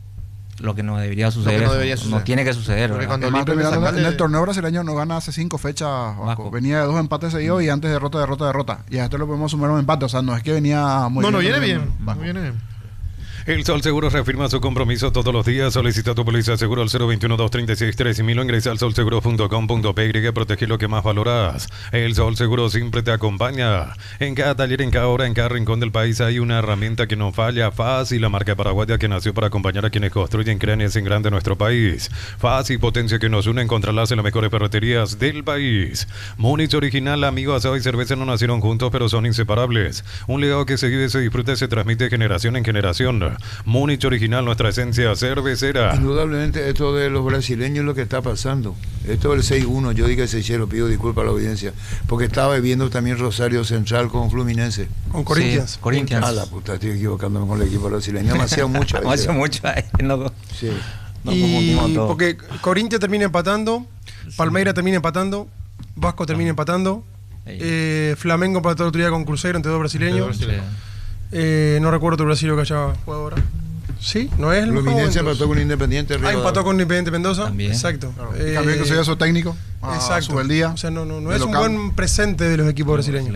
Lo que no debería suceder. no eso. debería No suceder. tiene que suceder. Porque ¿verdad? cuando Además, Olimpia le mirando saca en el de- torneo brasileño no gana hace cinco fechas Vasco. Vasco. Venía de dos empates seguidos y antes derrota, derrota, derrota. Y a este lo podemos sumar un empate. O sea, no es que venía muy No, no viene también bien. Vasco. No viene bien. El Sol Seguros reafirma su compromiso todos los días. Solicita tu póliza de seguro al cero veintiuno, dos treinta y seis, trece mil o ingresa al sol seguros punto com punto pe y protege lo que más valoras. El Sol Seguro siempre te acompaña. En cada taller, en cada hora, en cada rincón del país hay una herramienta que no falla. Fácil, la marca paraguaya que nació para acompañar a quienes construyen, crean y hacen grande nuestro país. Fácil, potencia que nos une, encontrarlas en las mejores ferreterías del país. Múnich Original, amigo, asado y cerveza no nacieron juntos, pero son inseparables. Un legado que se vive, se disfruta y se transmite de generación en generación. Múnich Original, nuestra esencia cervecera. Indudablemente esto de los brasileños es lo que está pasando. Esto del seis uno, yo dije seis cero, pido disculpas a la audiencia, porque estaba viendo también Rosario Central con Fluminense. Con Corinthians. Sí, Corinthians. Ah, la puta, estoy equivocándome con el equipo brasileño. Demasiado mucho. ahí, Hace ¿verdad? mucho. eh, no- Sí. nos Y confundimos todos. porque Corinthians termina empatando, Palmeiras termina empatando, Vasco termina empatando, Ey. eh, Flamengo empató el otro día con Cruzeiro entre dos brasileños. Sí. Eh, no recuerdo otro brasileño que haya jugado ahora. Sí, no es el mejor Fluminense momento. empató con Independiente. Ah, Rivadavia. empató con Independiente Mendoza. También. Exacto. Eh, También que soy su técnico. a Exacto. su el día. O sea, no, no, no de es un local. buen presente de los equipos brasileños.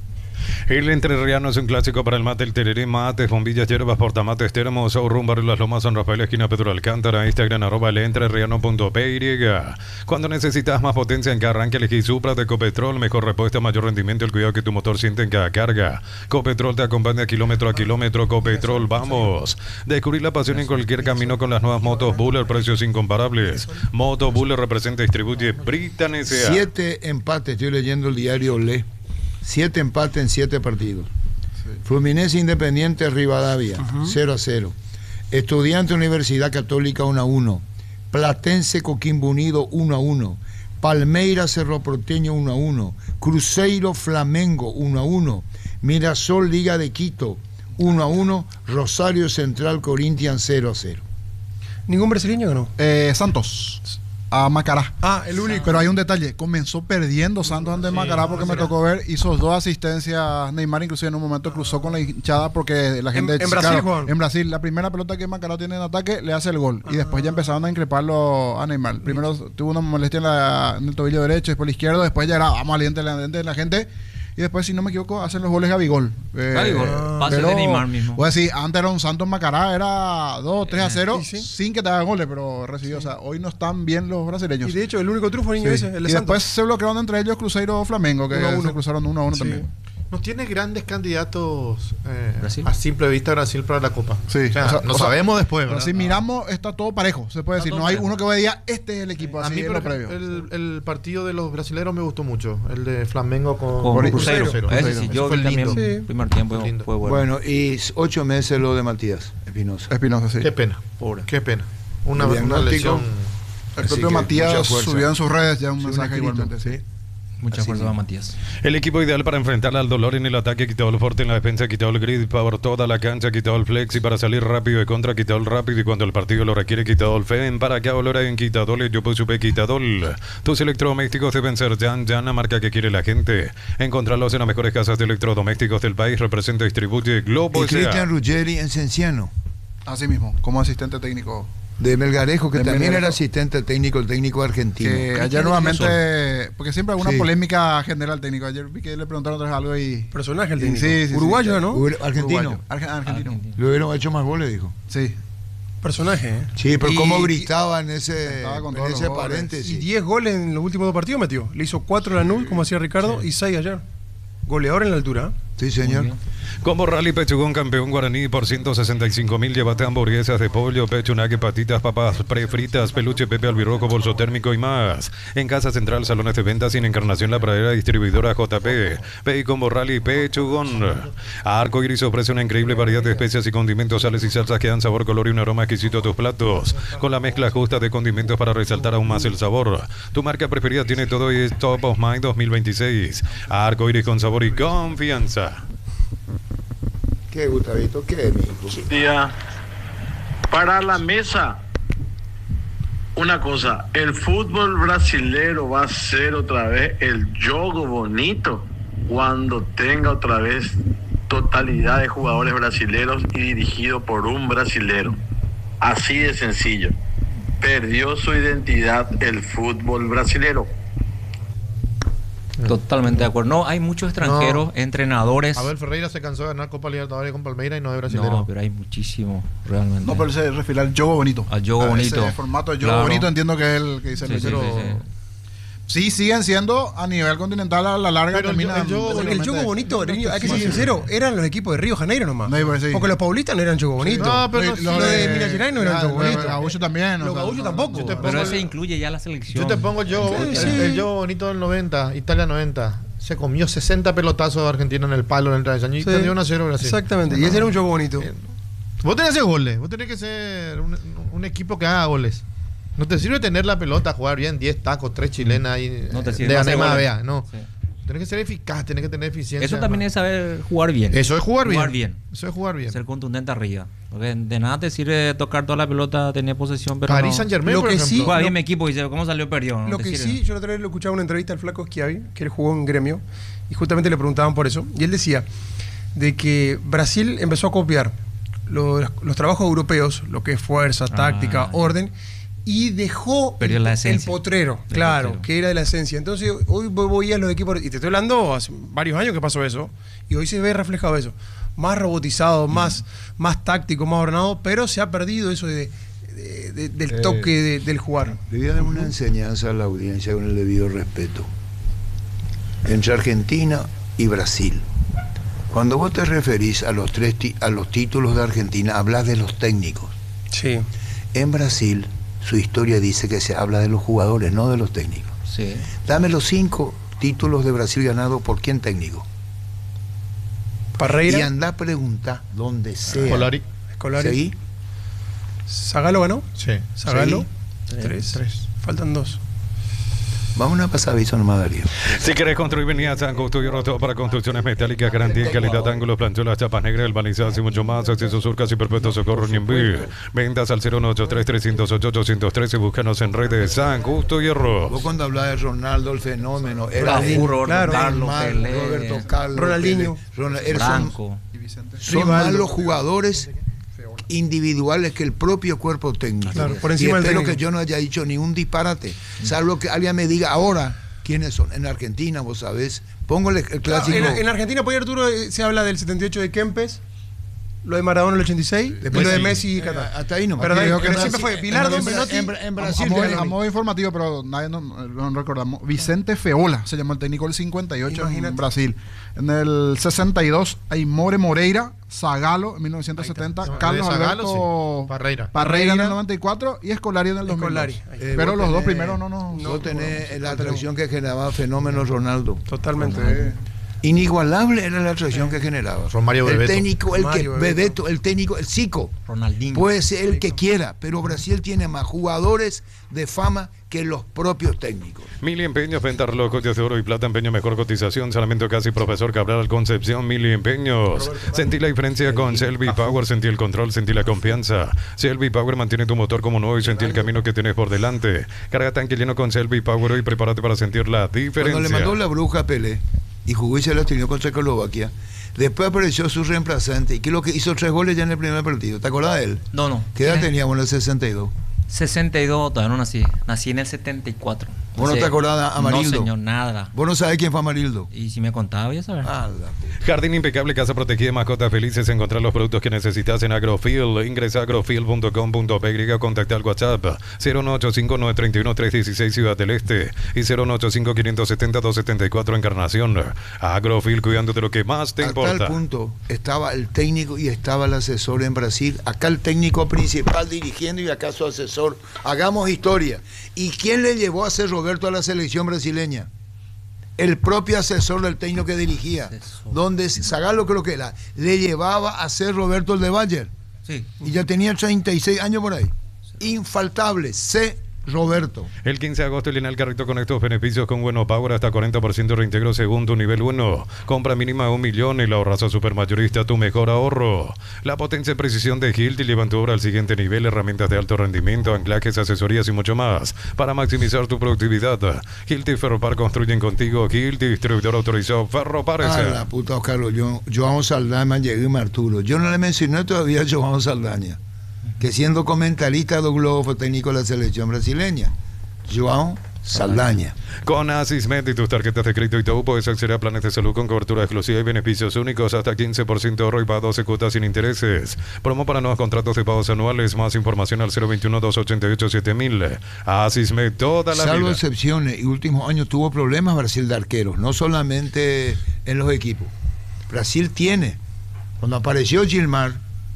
El entrerriano es un clásico para el mate, el tereré, mates, bombillas, hierbas, portamates, termos, showroom, barrio Las Lomas, San Rafael, esquina Pedro Alcántara, Instagram, arroba el entrerriano punto pe y. Cuando necesitas más potencia en cada arranque, elegí Supra de Copetrol, mejor respuesta, mayor rendimiento, el cuidado que tu motor siente en cada carga. Copetrol te acompaña kilómetro a kilómetro, Copetrol, vamos. Descubrir la pasión en cualquier camino con las nuevas motos Buller, precios incomparables. Moto Buller representa y distribuye Britan S A. Siete empates, estoy leyendo el diario Le. Siete empates en siete partidos. Fluminense Independiente Rivadavia, cero a cero. Estudiante Universidad Católica uno a uno. Platense Coquimbo Unido uno a uno. Palmeiras Cerro Porteño uno a uno. Cruzeiro Flamengo uno a uno. Mirasol Liga de Quito uno a uno. Rosario Central Corinthians cero a cero. ¿Ningún brasileño ganó? Eh, Santos. A Macará. Ah, el único. Pero hay un detalle, comenzó perdiendo Santos ante Macará porque me tocó ver, hizo dos asistencias, Neymar inclusive en un momento cruzó con la hinchada porque la gente... En- en Brasil, Juan. En Brasil, la primera pelota que Macará tiene en ataque le hace el gol y después ya empezaron a increparlo a Neymar. Primero tuvo una molestia en, la- en el tobillo derecho, después el izquierdo, después ya era vamos aliente de la gente. Y después, si no me equivoco, hacen los goles Gabigol. Eh, Gabigol, pase de Neymar mismo. Voy a decir, antes era un Santos Macará, era dos, tres a cero, sí, sí. sin que te hagan goles, pero recibió. O sea, hoy no están bien los brasileños. Y de hecho, el único triunfo niño Sí. ese, el de y Santos. después se bloquearon entre ellos Cruzeiro Flamengo, que Uno a uno. se cruzaron uno a uno Sí. también. No tiene grandes candidatos eh, ¿Brasil? a simple vista Brasil para la Copa. Sí. O sea, O sea, lo o sea, sabemos después, Pero ¿verdad? si miramos, está todo parejo, se puede Está decir. todo No hay parejo. uno que vaya a decir, este es el equipo, A así mí, es por lo ejemplo, previo. el, el partido de los brasileños me gustó mucho. El de Flamengo con, Con con Cruzeiro. Cruzeiro. Ese Ese sí, yo fue vi también. lindo. El primer tiempo Fue lindo. fue bueno. Bueno, y ocho meses lo de Matías Espinosa. Espinosa, sí. Qué pena. Pobre. Qué pena. Una, El una diagnóstico. lesión. El Así propio que Matías mucha fuerza. subió en sus redes ya un Sí, un mensaje escrito, igualmente. Sí. Mucha Así fuerza mismo. va Matías. El equipo ideal para enfrentar al dolor en el ataque, quitado el fuerte en la defensa, quitado el grid por toda la cancha, quitado el flex y para salir rápido de contra, quitado el rápido y cuando el partido lo requiere, quitado el FEM. Para que ahora en Quitadol, yo pues supe Quitadol. Tus electrodomésticos deben ser Jan Jan, la marca que quiere la gente. Encontrarlos en las mejores casas de electrodomésticos del país. Representa y distribuye Globo Y S A. Cristian Ruggeri en Cienciano, Así mismo, como asistente técnico. de Melgarejo, que De también Melgarejo. era asistente técnico, el técnico argentino. Que ayer nuevamente, porque siempre hay una Sí. polémica general técnico. Ayer vi que le preguntaron otra vez algo y. Personaje el y técnico. sí, sí, sí. Uruguayo, ¿no? Uruguayo, argentino. Uruguayo. Arge- argentino. Le hubieran hecho más goles, dijo. Sí. Personaje, ¿eh? Sí, pero Y- cómo y- gritaba en ese, Estaba con en todos ese los goles. paréntesis. Y diez goles en los últimos dos partidos metió. Le hizo cuatro a Lanús, como hacía Ricardo, y seis ayer. Goleador en la altura. Sí, señor. Muy bien. Como Rally Pechugón, campeón guaraní por ciento sesenta y cinco mil, llévate hamburguesas de pollo, pecho, nugget, patitas, papas prefritas, peluche, pepe albirrojo, bolso térmico y más. En Casa Central, salones de ventas y en Encarnación La Pradera, distribuidora J P. Ve y Combo Rally Pechugón. Arco Iris ofrece una increíble variedad de especias y condimentos, sales y salsas que dan sabor, color y un aroma exquisito a tus platos. Con la mezcla justa de condimentos para resaltar aún más el sabor. Tu marca preferida tiene todo y es Top of Mind dos mil veintiséis. Arco Iris con sabor y confianza. ¿Qué, Gustavito? ¿Qué, mi hijo? Día. Para la mesa, una cosa, el fútbol brasilero va a ser otra vez el juego bonito cuando tenga otra vez totalidad de jugadores brasileros y dirigido por un brasilero. Así de sencillo. Perdió su identidad el fútbol brasilero. Totalmente de acuerdo. No, hay muchos extranjeros, No. entrenadores. Abel Ferreira se cansó de ganar Copa Libertadores con Palmeiras y no es brasilero. No, pero hay muchísimo, realmente. No, pero él se refiere al juego bonito. Al juego A bonito. Ese formato de juego Claro. bonito entiendo que es el que dice Sí, Luis, sí, pero sí, sí. sí siguen siendo a nivel continental a la larga. Pero el terminan- jo- el juego- Porque el juego bonito, Riño, hay que ser sincero, eran los equipos de Río de Janeiro nomás. No, pues sí. Porque los paulistas no eran juego bonito. No, pero los, no- los de eh, Minas Gerais no eran ya, juego los de bonito. Gaúcho también. Los o sea, Gaúcho no- tampoco. yo te Pero pongo ese el- incluye ya la selección. Yo te pongo el juego, Sí, el, sí. el juego bonito del noventa, Italia noventa. Se comió sesenta pelotazos de Argentina en el palo en el travesaño y Sí. perdió uno a cero Brasil. Exactamente, y ese era un juego bonito. Vos tenés que hacer goles, vos tenés que ser un, un equipo que haga goles. No te sirve tener la pelota, jugar bien, diez tacos, tres chilenas y No te sirve, de no hace Anema goles. Vea, no. Sí. Tenés que ser eficaz, tenés que tener eficiencia. Eso también es saber jugar bien. Eso es jugar, Jugar bien. bien. Eso es jugar bien. Ser contundente arriba. Porque de nada te sirve tocar toda la pelota, tener posesión, pero Paris no. Saint-Germain, Lo por que ejemplo. sí- Juega lo- bien mi equipo y dice, ¿cómo salió perdió? No Lo te que sirve. sí, yo la otra vez lo escuchaba en una entrevista al flaco Schiavi, que él jugó en Gremio, y justamente le preguntaban por eso. Y él decía de que Brasil empezó a copiar los, los trabajos europeos, lo que es fuerza, táctica, Ah. orden, y dejó Perdió el, la el esencia. potrero, El claro, potrero. que era de la esencia. Entonces, hoy voy, voy a los equipos, y te estoy hablando hace varios años que pasó eso, y hoy se ve reflejado eso. Más robotizado, más, más táctico, más ordenado, pero se ha perdido eso de, de- de- del Eh, toque de- del jugar. Le voy a dar una enseñanza a la audiencia con el debido respeto. Entre Argentina y Brasil. Cuando vos te referís a los tres ti- a los títulos de Argentina, hablas de los técnicos. Sí. En Brasil, su historia dice que se habla de los jugadores, no de los técnicos. Sí. Dame los cinco títulos de Brasil ganados por quién técnico. Parreira. Y anda a preguntar donde sea. Scolari. Scolari. ¿Seguí? ¿Zagalo ganó? Sí. ¿Zagalo? ¿Seguí? Tres. Tres. Faltan dos. Vamos a pasar aviso nomás, Darío. Si querés construir, venía a San Construyo Roto para construcciones metálicas, garantía y calidad, ángulos, planchuelas, chapas negras, el balizadas y mucho más. Acceso Surcas y Perpetuo Socorro Niembí. Ventas al cero uno ocho tres, tres cero ocho, ocho cero tres y búscanos en redes San Justo Hierro. Vos cuando hablabas de Ronaldo, el fenómeno, era Ronaldinho, de- Roberto Carlos, Neymar, Pelé, Roberto Carlos, Ronaldinho, Pelé, Ronald- esos son- Franco. Son Rivaldo. más los jugadores individuales que el propio cuerpo técnico. Claro, por y encima del espero técnico. que yo no haya dicho ni un disparate, salvo que alguien me diga ahora quiénes son. En Argentina, vos sabés, pongo el, el clásico. En, en Argentina, por ahí, Arturo, eh, se habla del setenta y ocho de Kempes, lo de Maradona en el ochenta y seis, y lo de Messi y Qatar. Hasta ahí nomás. Pero, de ahí- Creo que pero en siempre Brasil- fue Bilardo, en Menotti. en, en A, Brasil, a modo, ya- a modo informativo, pero nadie no, no recordamos. Vicente Feola se llamó el técnico del cincuenta y ocho Imagínate. en Brasil. En el sesenta y dos, Aimore Moreira, Zagalo en mil novecientos setenta, está. Carlos De Zagallo, Alberto sí. Parreira. Parreira en el Parreira. noventa y cuatro y Scolari en el dos mil dos. Scolari. Ahí. Eh, Pero vos los dos tenés- primeros no nos... Vos tenés la atracción que generaba Fenómeno Ronaldo. Totalmente. Eh, Inigualable era la atracción que generaba. Romario el Bebeto. técnico, el que Romario Bebeto. Bebeto, el técnico, el Zico. Ronaldinho. Puede ser el que quiera, pero Brasil tiene más jugadores de fama que los propios técnicos. Mili Empeños, venta relojes de oro y plata, empeño mejor cotización, Salamento Casi, Profesor Cabral, Concepción, Mili Empeños. Sentí la diferencia con Shelby Power, sentí el control, sentí la confianza. Shelby Power mantiene tu motor como nuevo y sentí el camino que tienes por delante. Carga tanque lleno con Shelby Power y prepárate para sentir la diferencia. Cuando le mandó la bruja a Pelé y jugó y se la tenido contra Eslovaquia, después apareció su reemplazante y que lo que hizo tres goles ya en el primer partido. ¿Te acordás de él? No, no. ¿Qué edad ¿Quién es? teníamos en el sesenta y dos? sesenta y dos, todavía no nací. Nací en el setenta y cuatro. ¿Vos no Sí. te acordás de Amarildo? No, señor, nada. ¿Vos no sabés quién fue Amarildo? Y si me contaba, voy a saber. Ah, la Jardín impecable, casa protegida, mascotas felices. Encontrar los productos que necesitas en Agrofield. Ingresa a agrofield punto com punto pe o contacta al WhatsApp cero uno ocho cinco nueve tres uno tres uno seis Ciudad del Este y cero uno ocho cinco cinco siete cero dos siete cuatro Encarnación. Agrofield, cuidando de lo que más te A importa. tal punto estaba el técnico y estaba el asesor en Brasil. Acá el técnico principal dirigiendo y acá su asesor. Hagamos historia. ¿Y quién le llevó a ser Roberto a la selección brasileña? El propio asesor del técnico que dirigía. Donde Zagallo creo que era. Le llevaba a ser Roberto el de Bayer. Sí. Y ya tenía treinta y seis años por ahí. Infaltable. C. Roberto. El quince de agosto, Lina el carrito con estos beneficios con Bueno Power hasta cuarenta por ciento reintegro según tu nivel uno. Compra mínima de un millón y la ahorras a Supermayorista, tu mejor ahorro. La potencia y precisión de Hilti llevan tu obra al siguiente nivel, herramientas de alto rendimiento, anclajes, asesorías y mucho más. Para maximizar tu productividad, Hilti y Ferropar construyen contigo. Hilti, distribuidor autorizado Ferropar. Ah, la puta, Carlos. Yo, Joao Saldaña, llegué a Arturo. Yo no le mencioné todavía a Joao Saldaña, que siendo comentarista del Globo fue técnico de la selección brasileña. Joao Saldaña. Con Asismed y tus tarjetas de crédito y todo puedes acceder a planes de salud con cobertura exclusiva y beneficios únicos hasta quince por ciento ahorro y para doce cuotas sin intereses. Promo para nuevos contratos de pagos anuales. Más información al cero veintiuno, doscientos ochenta y ocho, siete mil. Asismed toda la Salvo vida. excepciones y últimos años tuvo problemas Brasil de arqueros, no solamente en los equipos. Brasil tiene. Cuando apareció Gilmar,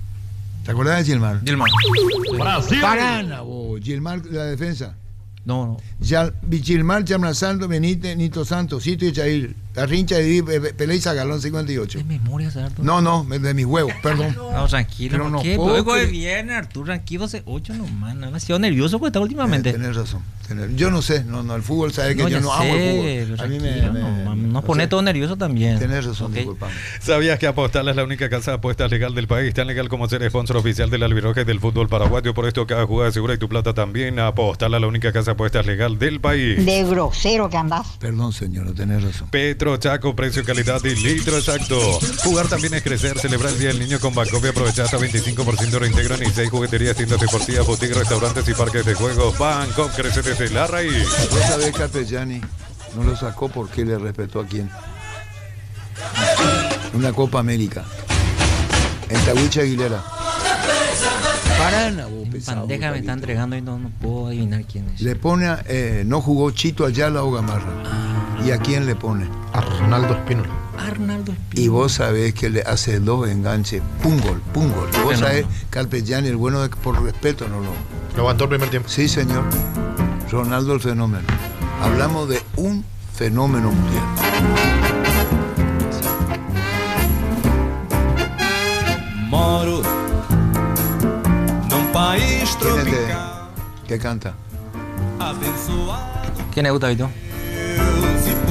¿te acuerdas de Gilmar? Gilmar. Brasil. Parana, vos. Gilmar, la defensa. No, no. Ya, Gilmar, Chamla Santos, Benítez, Nito Santos, Cito y Chail, Garrincha, Pelé y Zagalón cincuenta y ocho. De memoria, Arturo. No, no, de mis huevos, perdón. No, tranquilo. Pero ¿Por no qué? puedo Luego de creer. viernes, Arturo, tranquilo, hace ocho nomás. Nada más. Ha sido nervioso porque está últimamente. Eh, tenés razón. Tenés- yo no sé, no, no, el fútbol sabe que No, yo ya no amo sé, el fútbol. pero A mí me, tranquilo, me- no, no no pone sé. todo nervioso también. Tenés razón, Ok. disculpame. ¿Sabías que Apostal es la única casa de apuestas legal del país? Tan legal como ser sponsor oficial del albirroje del fútbol paraguayo. Por esto cada jugada es segura y tu plata también. Apostal es la única casa de apuestas legal del país. De grosero que andás. Perdón, señora, tenés razón. Petro Chaco, precio, calidad y litro exacto. Jugar también es crecer. Celebrar el Día del Niño con Bancopi. Aprovechar hasta veinticinco por ciento de reintegro en seis jugueterías, tiendas deportivas, boutiques, restaurantes y parques de juegos. Bancopi crece desde la raíz. Vos sabés que Capellani no lo sacó porque le respetó a quién. Una Copa América. En Tahuicha Aguilera. Parana, vos, pesado, Bandeja me Tahuicha. está entregando y no, no puedo adivinar quién es. Le pone, a- eh, no jugó Chito Ayala o Gamarra. ¿Y a quién le pone? Arnaldo Espínola. Arnaldo Y vos sabés que le hace dos enganches, pum gol, pum gol. Y vos sabés, Carpegiani, el bueno de, por respeto no lo... Lo aguantó el primer tiempo. Sí, señor. Ronaldo el fenómeno. Hablamos de un fenómeno mundial. Moro num país ¿Quién es de- tropical, ¿Qué canta? abençoado ¿Quién es Gustavito? Deus e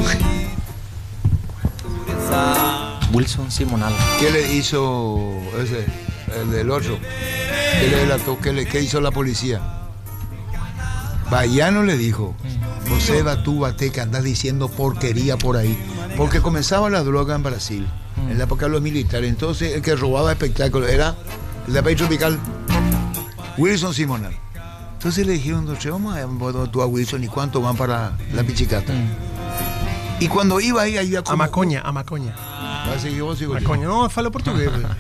pureza. Wilson Simonal. ¿Qué le hizo ese, el del otro? ¿Qué le delató? ¿Qué, le, qué hizo la policía? Bayano le dijo, José tú bate que andás diciendo porquería por ahí. Porque comenzaba la droga en Brasil, en la época de los militares. Entonces el que robaba espectáculos era el de país tropical, Wilson Simonal. Entonces le dijeron, "Doche, vamos a ver tú a Wilson y cuánto van para la pichicata". Y cuando iba ahí, había como... A Macoña, a Macoña. Va a seguir vos, sigo yo. Macoña, no, falo portugués. pues.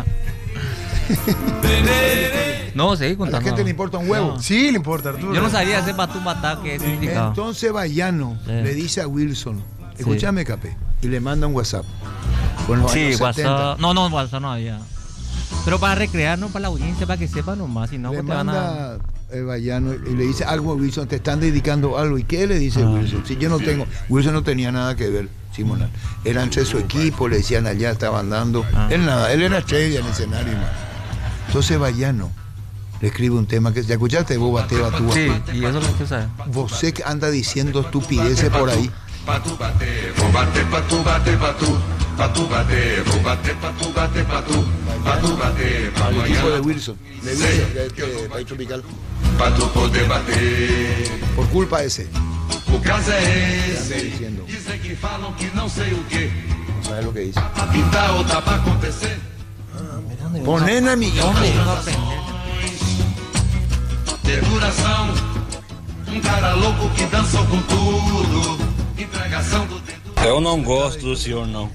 No, seguí A la contando. gente le importa un huevo. No. Sí, le importa, Arturo. Yo no sabía ese patú patá que significaba. Entonces Bayano Sí. le dice a Wilson, Sí. escúchame, Capé, y le manda un WhatsApp. Con los Sí, años WhatsApp. setenta. No, no, WhatsApp no había. Pero para recrearnos, para la audiencia, para que sepan nomás, si no, Le pues te van a... manda el Bayano y le dice algo a Wilson, te están dedicando algo. ¿Y qué le dice Ah. Wilson? Si yo no tengo, Wilson no tenía nada que ver, Simonal. Era entre su equipo, le decían allá, estaban dando. Ah. Él nada, él era estrella en el escenario. más. Entonces Bayano le escribe un tema que, ¿ya escuchaste? Vos bate, batú, Sí, y eso es lo que sabes. Vos sé que anda diciendo estupideces por ahí. Patu bater, vou bater, patu bater, patu. Patu bater, vou bater, patu bater, patu. Patu bater, Al amanhã. equipo de Wilson, de Wilson, de este país tropical. Patu poder bater. Por culpa de ese. O caso é Anda esse. diciendo, Dizem que falam que não sei o quê. no sabes lo que dice. Pra pintar ou tá pra acontecer. Ponen a mi De duração. Um cara louco que dançou com tudo. Entregação do dedo. Eu não gosto do senhor, não.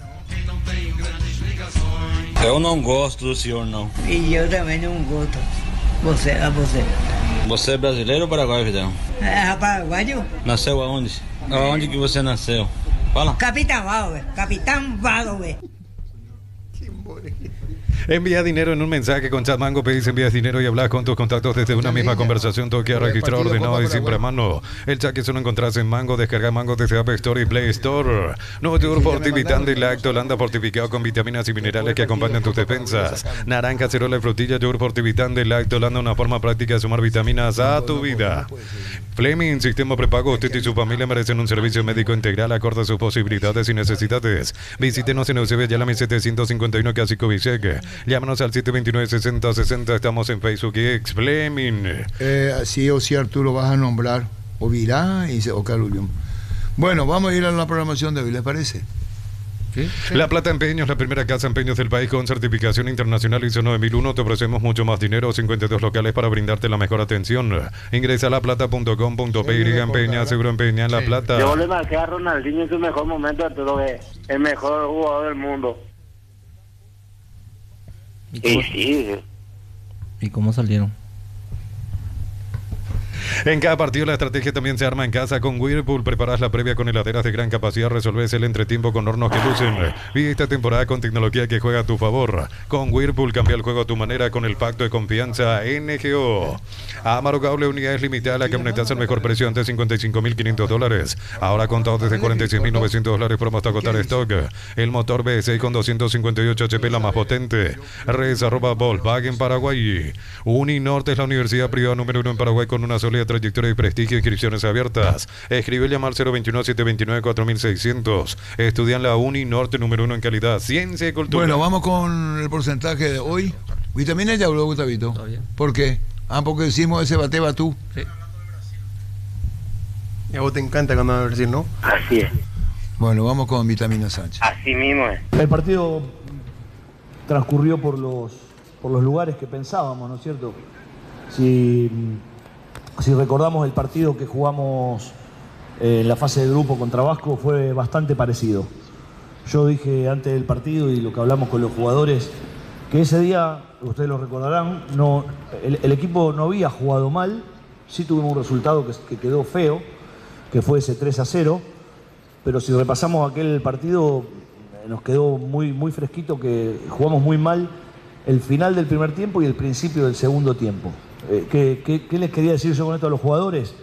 Eu não gosto do senhor, não. E eu também não gosto. Você, a você. Você é brasileiro ou paraguaio, Fidel? É paraguaio? Nasceu aonde? Aonde que você nasceu? Fala. Capitán Valve, Capitán Valve. Envía dinero en un mensaje con Chat Mango, pedís envías dinero y hablas con tus contactos desde una misma conversación, todo queda registrado, ordenado y siempre a mano. El chat que solo encontrás en Mango, descarga Mango desde App Store y Play Store. Nuevo yogur fortivitante Lacto Holanda fortificado con vitaminas y minerales que acompañan tus defensas. Naranja, cerola y frutilla, yogur fortivitante Lacto Holanda, una forma práctica de sumar vitaminas a tu vida. Fleming, sistema prepago, usted y su familia merecen un servicio médico integral acorde a sus posibilidades y necesidades. Visítenos en Eusebio Yala setecientos cincuenta y uno Casico Viseque. Llámanos al siete dos nueve, seis cero seis cero. Estamos en Facebook y X Fleming. Eh, sí o sí, Arturo, vas a nombrar o Virá y o Calulium. Bueno, vamos a ir a la programación de hoy, ¿les parece? ¿Sí? La Plata Empeños, la primera casa empeños del país con certificación internacional I S O nueve mil uno. Te ofrecemos mucho más dinero, cincuenta y dos locales para brindarte la mejor atención. Ingresa a la plata punto com punto pe y empeña, seguro empeña en La Plata. Yo le marqué a Ronaldinho en su mejor momento, Arturo, que es el mejor jugador del mundo. ¿Y, sí. ¿Y cómo salieron? En cada partido la estrategia también se arma en casa con Whirlpool. Preparas la previa con heladeras de gran capacidad, resolves el entretiempo con hornos que lucen. Vive esta temporada con tecnología que juega a tu favor. Con Whirlpool cambia el juego a tu manera con el pacto de confianza N G O. Amaro Cable, unidades limitadas, la camioneta al mejor precio antes cincuenta y cinco mil quinientos dólares. Ahora contado desde cuarenta y seis mil novecientos dólares promo hasta agotar stock. El motor V seis con doscientos cincuenta y ocho H P, la más potente. Res arroba Volkswagen Paraguay. Uninorte es la universidad privada número uno en Paraguay con una sólida trayectoria y prestigio, inscripciones abiertas. Escribe y llamar cero veintiuno, siete veintinueve, cuatro mil seiscientos. Estudian la Uninorte número uno en calidad, ciencia y cultura. Bueno, vamos con el porcentaje de hoy. Vitamina ya habló, Gustavito. ¿Por qué? Ah, porque decimos ese bate batú. Sí. Y a vos te encanta cuando vas a decir, ¿no? Así es. Bueno, vamos con Vitamina Sánchez. Así mismo es. El partido transcurrió por los, por los lugares que pensábamos, ¿no es cierto? Si... Si recordamos el partido que jugamos eh, en la fase de grupo contra Vasco, fue bastante parecido. Yo dije antes del partido y lo que hablamos con los jugadores, que ese día, ustedes lo recordarán, no, el, el equipo no había jugado mal, sí tuvimos un resultado que, que quedó feo, que fue ese tres a cero, pero si repasamos aquel partido, nos quedó muy, muy fresquito que jugamos muy mal el final del primer tiempo y el principio del segundo tiempo. Eh, ¿qué, qué, ¿Qué les quería decir yo con esto a los jugadores?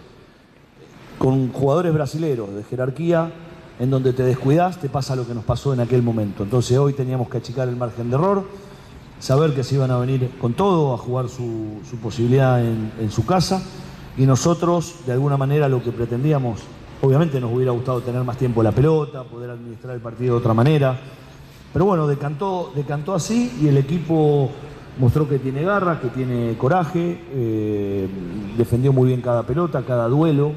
Con jugadores brasileros de jerarquía, en donde te descuidás, te pasa lo que nos pasó en aquel momento. Entonces hoy teníamos que achicar el margen de error, saber que se iban a venir con todo, a jugar su, su posibilidad en, en su casa, y nosotros, de alguna manera, lo que pretendíamos, obviamente nos hubiera gustado tener más tiempo la pelota, poder administrar el partido de otra manera, pero bueno, decantó, decantó así, y el equipo mostró que tiene garra, que tiene coraje, eh, defendió muy bien cada pelota, cada duelo.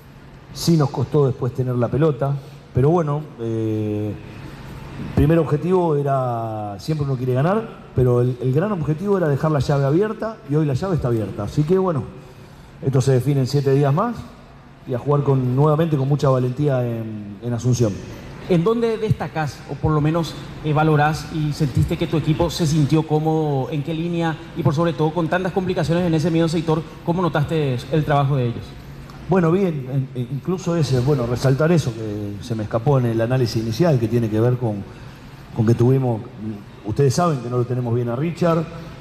Sí nos costó después tener la pelota, pero bueno, eh, el primer objetivo era, siempre uno quiere ganar, pero el, el gran objetivo era dejar la llave abierta, y hoy la llave está abierta. Así que bueno, esto se define en siete días más, y a jugar con, nuevamente con mucha valentía en, en Asunción. ¿En dónde destacás, o por lo menos eh, valorás y sentiste que tu equipo se sintió cómodo? ¿En qué línea? Y por sobre todo, con tantas complicaciones en ese medio sector, ¿cómo notaste el trabajo de ellos? Bueno, bien, en, incluso ese, bueno, resaltar eso que se me escapó en el análisis inicial, que tiene que ver con, con que tuvimos, ustedes saben que no lo tenemos bien a Richard,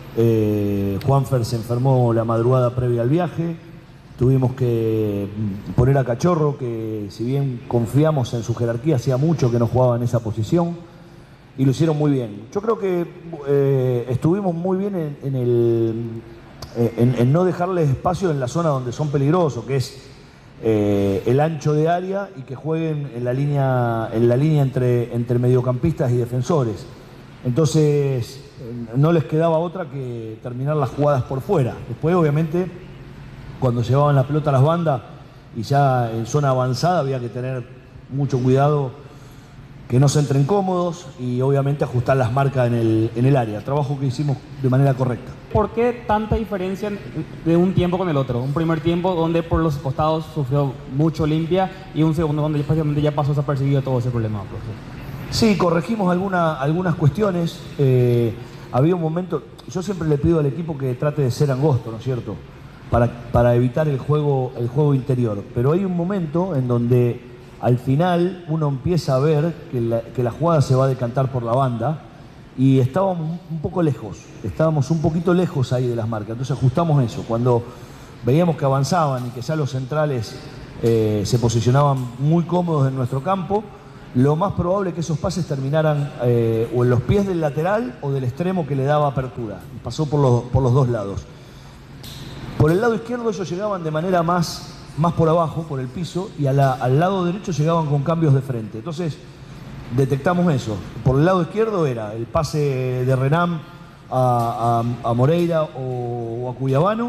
eh, Juanfer se enfermó la madrugada previa al viaje, tuvimos que poner a Cachorro, que si bien confiamos en su jerarquía, hacía mucho que no jugaba en esa posición, y lo hicieron muy bien. Yo creo que eh, estuvimos muy bien en, en, el, en, en no dejarles espacio en la zona donde son peligrosos, que es eh, el ancho de área, y que jueguen en la línea, en la línea entre, entre mediocampistas y defensores. Entonces no les quedaba otra que terminar las jugadas por fuera. Después, obviamente, cuando llevaban la pelota a las bandas y ya en zona avanzada, había que tener mucho cuidado que no se entren cómodos y obviamente ajustar las marcas en el, en el área. Trabajo que hicimos de manera correcta. ¿Por qué tanta diferencia de un tiempo con el otro? Un primer tiempo donde por los costados sufrió mucho Olimpia y un segundo donde prácticamente ya pasó desapercibido todo ese problema, profe. Sí, corregimos alguna, algunas cuestiones. Eh, había un momento, yo siempre le pido al equipo que trate de ser angosto, ¿no es cierto? Para, para evitar el juego, el juego interior. Pero hay un momento en donde al final uno empieza a ver que la, que la jugada se va a decantar por la banda y estábamos un poco lejos, estábamos un poquito lejos ahí de las marcas, entonces ajustamos eso. Cuando veíamos que avanzaban y que ya los centrales eh, se posicionaban muy cómodos en nuestro campo, lo más probable es que esos pases terminaran eh, o en los pies del lateral o del extremo que le daba apertura. Pasó por los, por los dos lados. Por el lado izquierdo ellos llegaban de manera más... más por abajo, por el piso, y a la, al lado derecho llegaban con cambios de frente. Entonces, detectamos eso. Por el lado izquierdo era el pase de Renam a, a, a Moreira o, o a Cuyabano,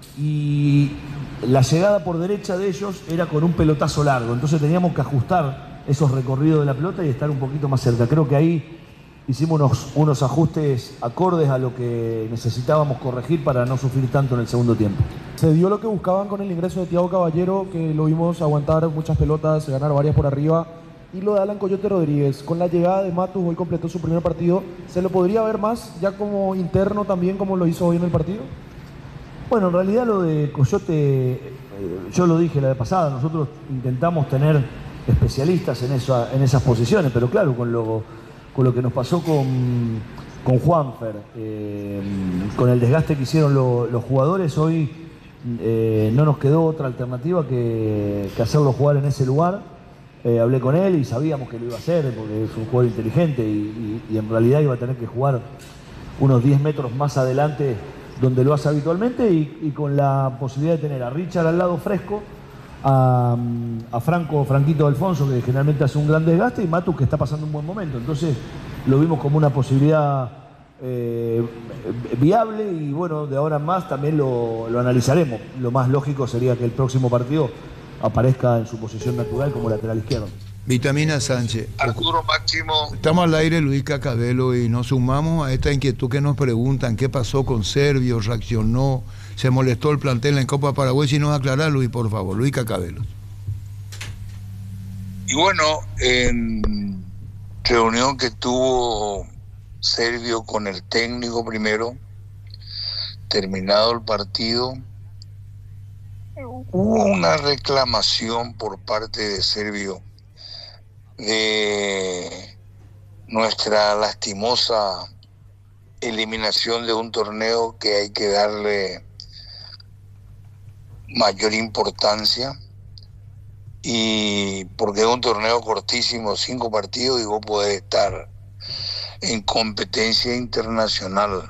y la llegada por derecha de ellos era con un pelotazo largo. Entonces teníamos que ajustar esos recorridos de la pelota y estar un poquito más cerca. Creo que ahí hicimos unos, unos ajustes acordes a lo que necesitábamos corregir para no sufrir tanto en el segundo tiempo. Se dio lo que buscaban con el ingreso de Thiago Caballero, que lo vimos aguantar muchas pelotas, ganar varias por arriba, y lo de Alan Coyote Rodríguez. Con la llegada de Matus, hoy completó su primer partido, ¿se lo podría ver más ya como interno también como lo hizo hoy en el partido? Bueno, en realidad lo de Coyote, eh, yo lo dije la vez pasada, nosotros intentamos tener especialistas en, eso, en esas posiciones, pero claro, con lo... con lo que nos pasó con, con Juanfer, eh, con el desgaste que hicieron lo, los jugadores, hoy eh, no nos quedó otra alternativa que, que hacerlo jugar en ese lugar. Eh, hablé con él y sabíamos que lo iba a hacer porque es un jugador inteligente y, y, y en realidad iba a tener que jugar unos diez metros más adelante donde lo hace habitualmente y, y con la posibilidad de tener a Richard al lado fresco, A, a Franco, Franquito Alfonso, que generalmente hace un gran desgaste, y Matus, que está pasando un buen momento. Entonces lo vimos como una posibilidad eh, viable y bueno, de ahora en más también lo, lo analizaremos. Lo más lógico sería que el próximo partido aparezca en su posición natural como lateral izquierdo. Vitamina Sánchez. Arturo Máximo. Estamos al aire, Luis Cacabelo, y nos sumamos a esta inquietud que nos preguntan qué pasó con Servio, reaccionó, se molestó el plantel en Copa Paraguay. Si nos aclara, Luis, por favor, Luis Cacabelo. Y bueno, en reunión que tuvo Servio con el técnico primero, terminado el partido, hubo una reclamación por parte de Servio de nuestra lastimosa eliminación de un torneo que hay que darle mayor importancia, y porque es un torneo cortísimo, cinco partidos, y vos podés estar en competencia internacional.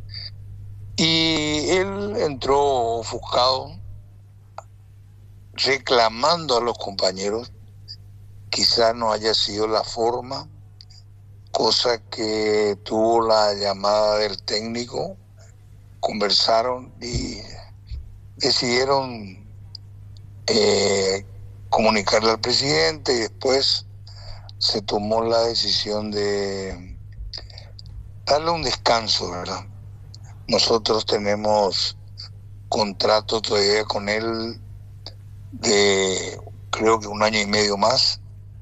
Y él entró ofuscado, reclamando a los compañeros. Quizás no haya sido la forma, cosa que tuvo la llamada del técnico, conversaron y decidieron eh, comunicarle al presidente, y después se tomó la decisión de darle un descanso, ¿verdad? Nosotros tenemos contrato todavía con él de creo que un año y medio más,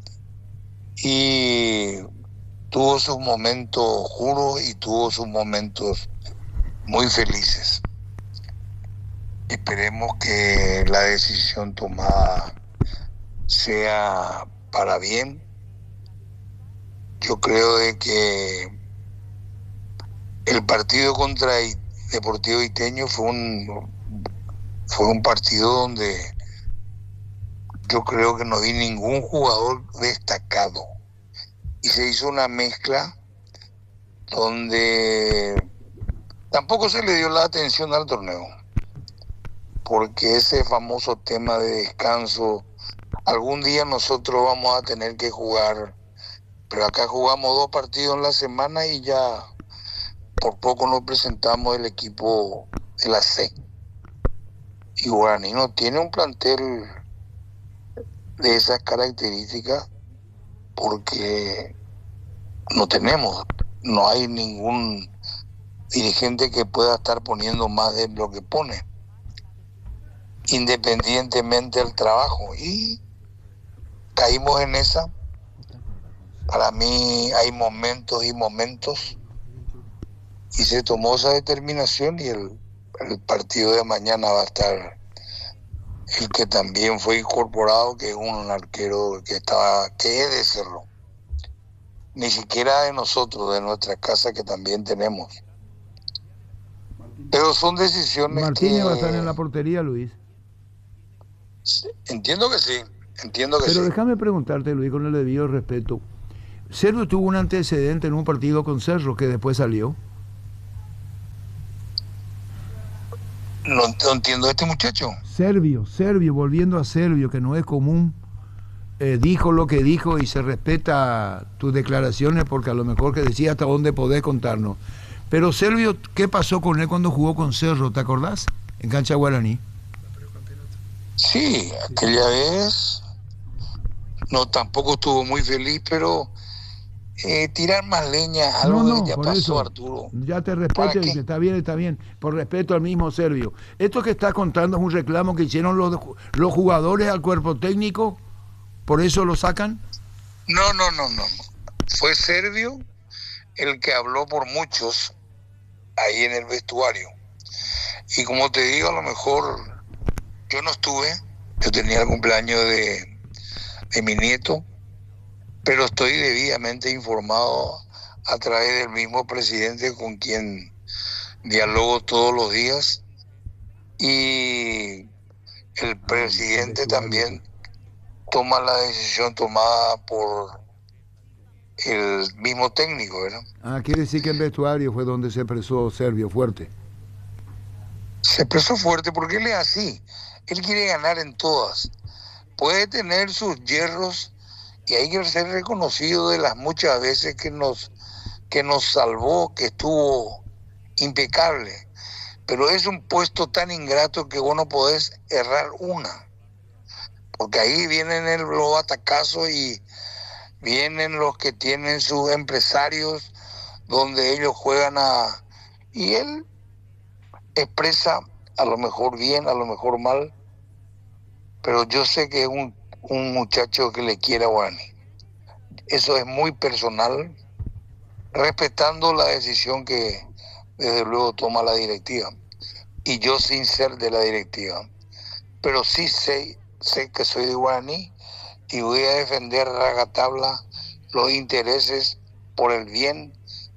y tuvo sus momentos oscuros y tuvo sus momentos muy felices. Esperemos que la decisión tomada sea para bien. Yo creo de que el partido contra Deportivo Iteño fue un fue un partido donde yo creo que no vi ningún jugador destacado, y se hizo una mezcla donde tampoco se le dio la atención al torneo, porque ese famoso tema de descanso, algún día nosotros vamos a tener que jugar, pero acá jugamos dos partidos en la semana y ya por poco nos presentamos el equipo de la C. Y Guaraní no tiene un plantel de esas características porque no tenemos, no hay ningún dirigente que pueda estar poniendo más de lo que pone, independientemente del trabajo, y caímos en esa. Para mí hay momentos y momentos, y se tomó esa determinación, y el, el partido de mañana va a estar el que también fue incorporado, que es un arquero que estaba, que es de Cerro, ni siquiera de nosotros, de nuestra casa, que también tenemos. Pero son decisiones. Martínez que... va a estar en la portería, Luis. Entiendo que sí, entiendo que Pero sí. déjame preguntarte, Luis, con el debido respeto. Cerro tuvo un antecedente en un partido con Cerro que después salió. No, no entiendo a este muchacho. Servio, Servio, volviendo a Servio, que no es común, eh, dijo lo que dijo y se respeta tus declaraciones, porque a lo mejor que decía hasta dónde podés contarnos. Pero Servio, ¿qué pasó con él cuando jugó con Cerro? ¿Te acordás? En cancha guaraní. Sí, aquella vez no tampoco estuvo muy feliz, pero eh, tirar más leña, algo No, no, que ya por pasó, eso. Arturo. Ya te respeto y que está bien, está bien. Por respeto al mismo Servio. Esto que estás contando es un reclamo que hicieron los, los jugadores al cuerpo técnico, ¿por eso lo sacan? No, no, no, no. Fue Servio el que habló por muchos ahí en el vestuario. Y como te digo, a lo mejor yo no estuve, yo tenía el cumpleaños de, de mi nieto, pero estoy debidamente informado a través del mismo presidente con quien dialogo todos los días, y el presidente también toma la decisión tomada por el mismo técnico, ¿verdad? Ah, quiere decir que el vestuario fue donde se expresó Servio fuerte. Se expresó fuerte porque él es así, él quiere ganar en todas, puede tener sus hierros y hay que ser reconocido de las muchas veces que nos, que nos salvó, que estuvo impecable, pero es un puesto tan ingrato que vos no podés errar una, porque ahí vienen el, los atacazos y vienen los que tienen sus empresarios donde ellos juegan a... y él expresa a lo mejor bien, a lo mejor mal, pero yo sé que es un, un muchacho que le quiere a Guaraní. Eso es muy personal, respetando la decisión que desde luego toma la directiva, y yo sin ser de la directiva, pero sí sé, sé que soy de Guaraní y voy a defender a rajatabla los intereses por el bien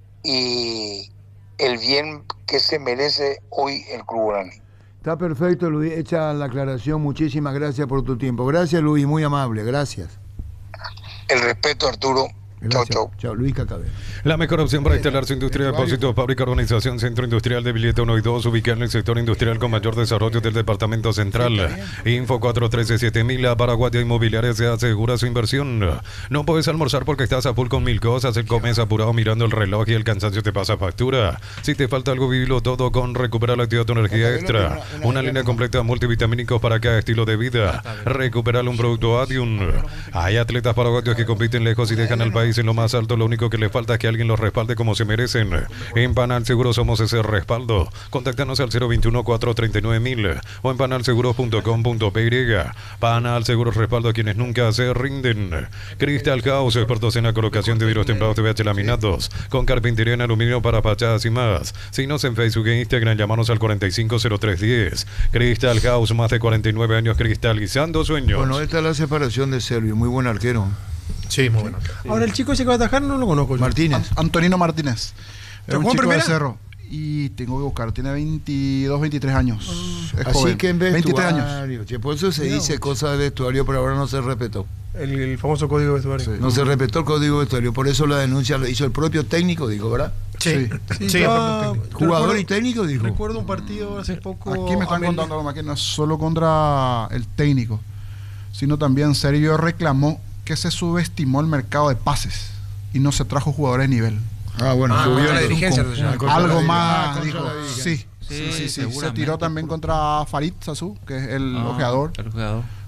y el bien que se merece hoy el Club Guaraní. Está perfecto, Luis, hecha la aclaración. Muchísimas gracias por tu tiempo. Gracias, Luis, muy amable, gracias. El respeto, Arturo. Chao, chao. Chao, Luis Cacabé. La mejor opción para instalar su industria de depósitos, fábrica, organización, centro industrial de Villeta uno y dos, ubicado en el sector industrial con mayor desarrollo del departamento central. Info cuatro uno tres siete mil, la Paraguaya Inmobiliaria se asegura su inversión. No puedes almorzar porque estás a full con mil cosas, el comes apurado mirando el reloj y el cansancio te pasa factura. Si te falta algo, vivilo todo con Recupera la Actividad tu Energía Extra. Una línea completa de multivitamínicos para cada estilo de vida. Recuperar un producto Adium. Hay atletas paraguayos que compiten lejos y dejan al país en lo más alto, lo único que le falta es que alguien los respalde como se merecen. En Panal Seguros somos ese respaldo. Contáctanos al cero veintiuno, cuatrocientos treinta y nueve mil o en panal seguros punto com punto p y. Panal Seguros, respaldo a quienes nunca se rinden. Crystal House, expertos en la colocación de vidrios templados de V H laminados, con carpintería en aluminio para fachadas y más. Síguenos en Facebook e Instagram, llamanos al cuarenta y cinco cero tres diez. Crystal House, más de cuarenta y nueve años cristalizando sueños. Bueno, esta es la separación de Servio, muy buen arquero. Sí, muy bueno. Ahora, el chico ese que va a atajar no lo conozco. Martínez. An- Antonino Martínez. Es un ¿Jugó en chico de primera? Cerro. Y tengo que buscar, tiene veintidós, veintitrés años. Es Así joven. que en veintitrés años. vestuario, che, por eso se Mirá dice vos. cosas de vestuario, pero ahora no se respetó. El, el famoso código vestuario. No se respetó el código de vestuario, por eso la denuncia lo hizo el propio técnico, dijo, ¿verdad? Sí, Sí. sí, yo- yo Jugador recuerdo- y técnico, dijo. Recuerdo un partido hace poco. Aquí me están Amel- contando algo más, que no es solo contra el técnico, sino también Servio reclamó que se subestimó el mercado de pases y no se trajo jugadores de nivel. Ah, bueno, Ah, subió contra la el- dirigencia, con- entonces ya. contra Algo la- más, ah, contra dijo. la dirigencia. Sí, Sí, sí, sí, sí. Se seguramente. tiró también contra Farid Sassou, que es el Ah, ojeador. El jugador.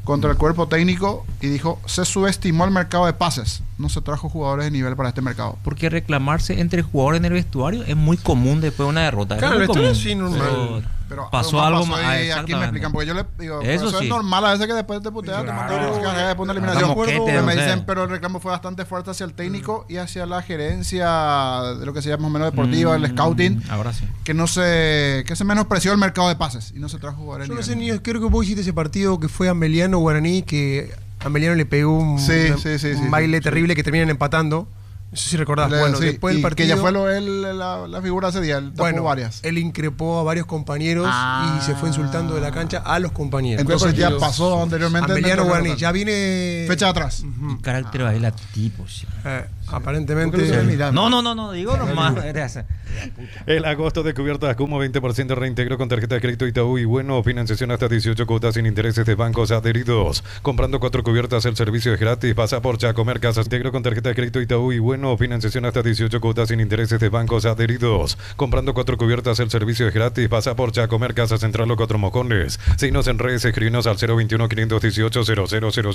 contra el cuerpo técnico y dijo, se subestimó el mercado de pases, no se trajo jugadores de nivel para este mercado. Porque reclamarse entre jugadores en el vestuario es muy común después de una derrota. Claro, es muy el vestuario común. sí, normal. Pero Pero pasó algo pasó más. y Ah, aquí me exactamente. explican, porque yo le digo, Eso eso sí. es normal a veces que después te puteas, te mandan Claro. después de una eliminación. Hasta moquete, me o sea. dicen, pero el reclamo fue bastante fuerte hacia el técnico y hacia la gerencia de lo que se llama más o menos deportiva, Mm, el scouting, Ahora sí. que no se, que se menospreció el mercado de pases y no se trajo jugadores. Yo no de sé, nivel. ni creo que vos hiciste ese partido que fue Ameliano Guaraní, que Ameliano le pegó un, Sí, una- sí, sí, un sí, baile sí. terrible que terminan empatando. No sé si recordás. Le- bueno, sí, después del y partido. que ya fue lo, él, la, la figura ese día, él tapó bueno, varias. él increpó a varios compañeros y se fue insultando de la cancha a los compañeros. Entonces ya Partido- pasó anteriormente. en el Ameliano torneo Guaraní, local. ya viene. Fecha atrás. Y carácter baila tipo. Sí. Eh, aparentemente. ¿Por qué lo estás mirando? No, no, no, no, digo nomás. Gracias. El agosto de cubiertas como veinte por ciento de reintegro con tarjeta de crédito Itaú y bueno, financiación hasta dieciocho cuotas sin intereses de bancos adheridos. Comprando cuatro cubiertas el servicio es gratis. Pasa por Chacomer Casas. Integro con tarjeta de crédito Itaú y bueno, financiación hasta dieciocho cuotas sin intereses de bancos adheridos. Comprando cuatro cubiertas el servicio es gratis. Pasa por Chacomer Casa Central o Cuatro Mojones. Signos en redes, escribinos al cero veintiuno, quinientos dieciocho, cero cero cero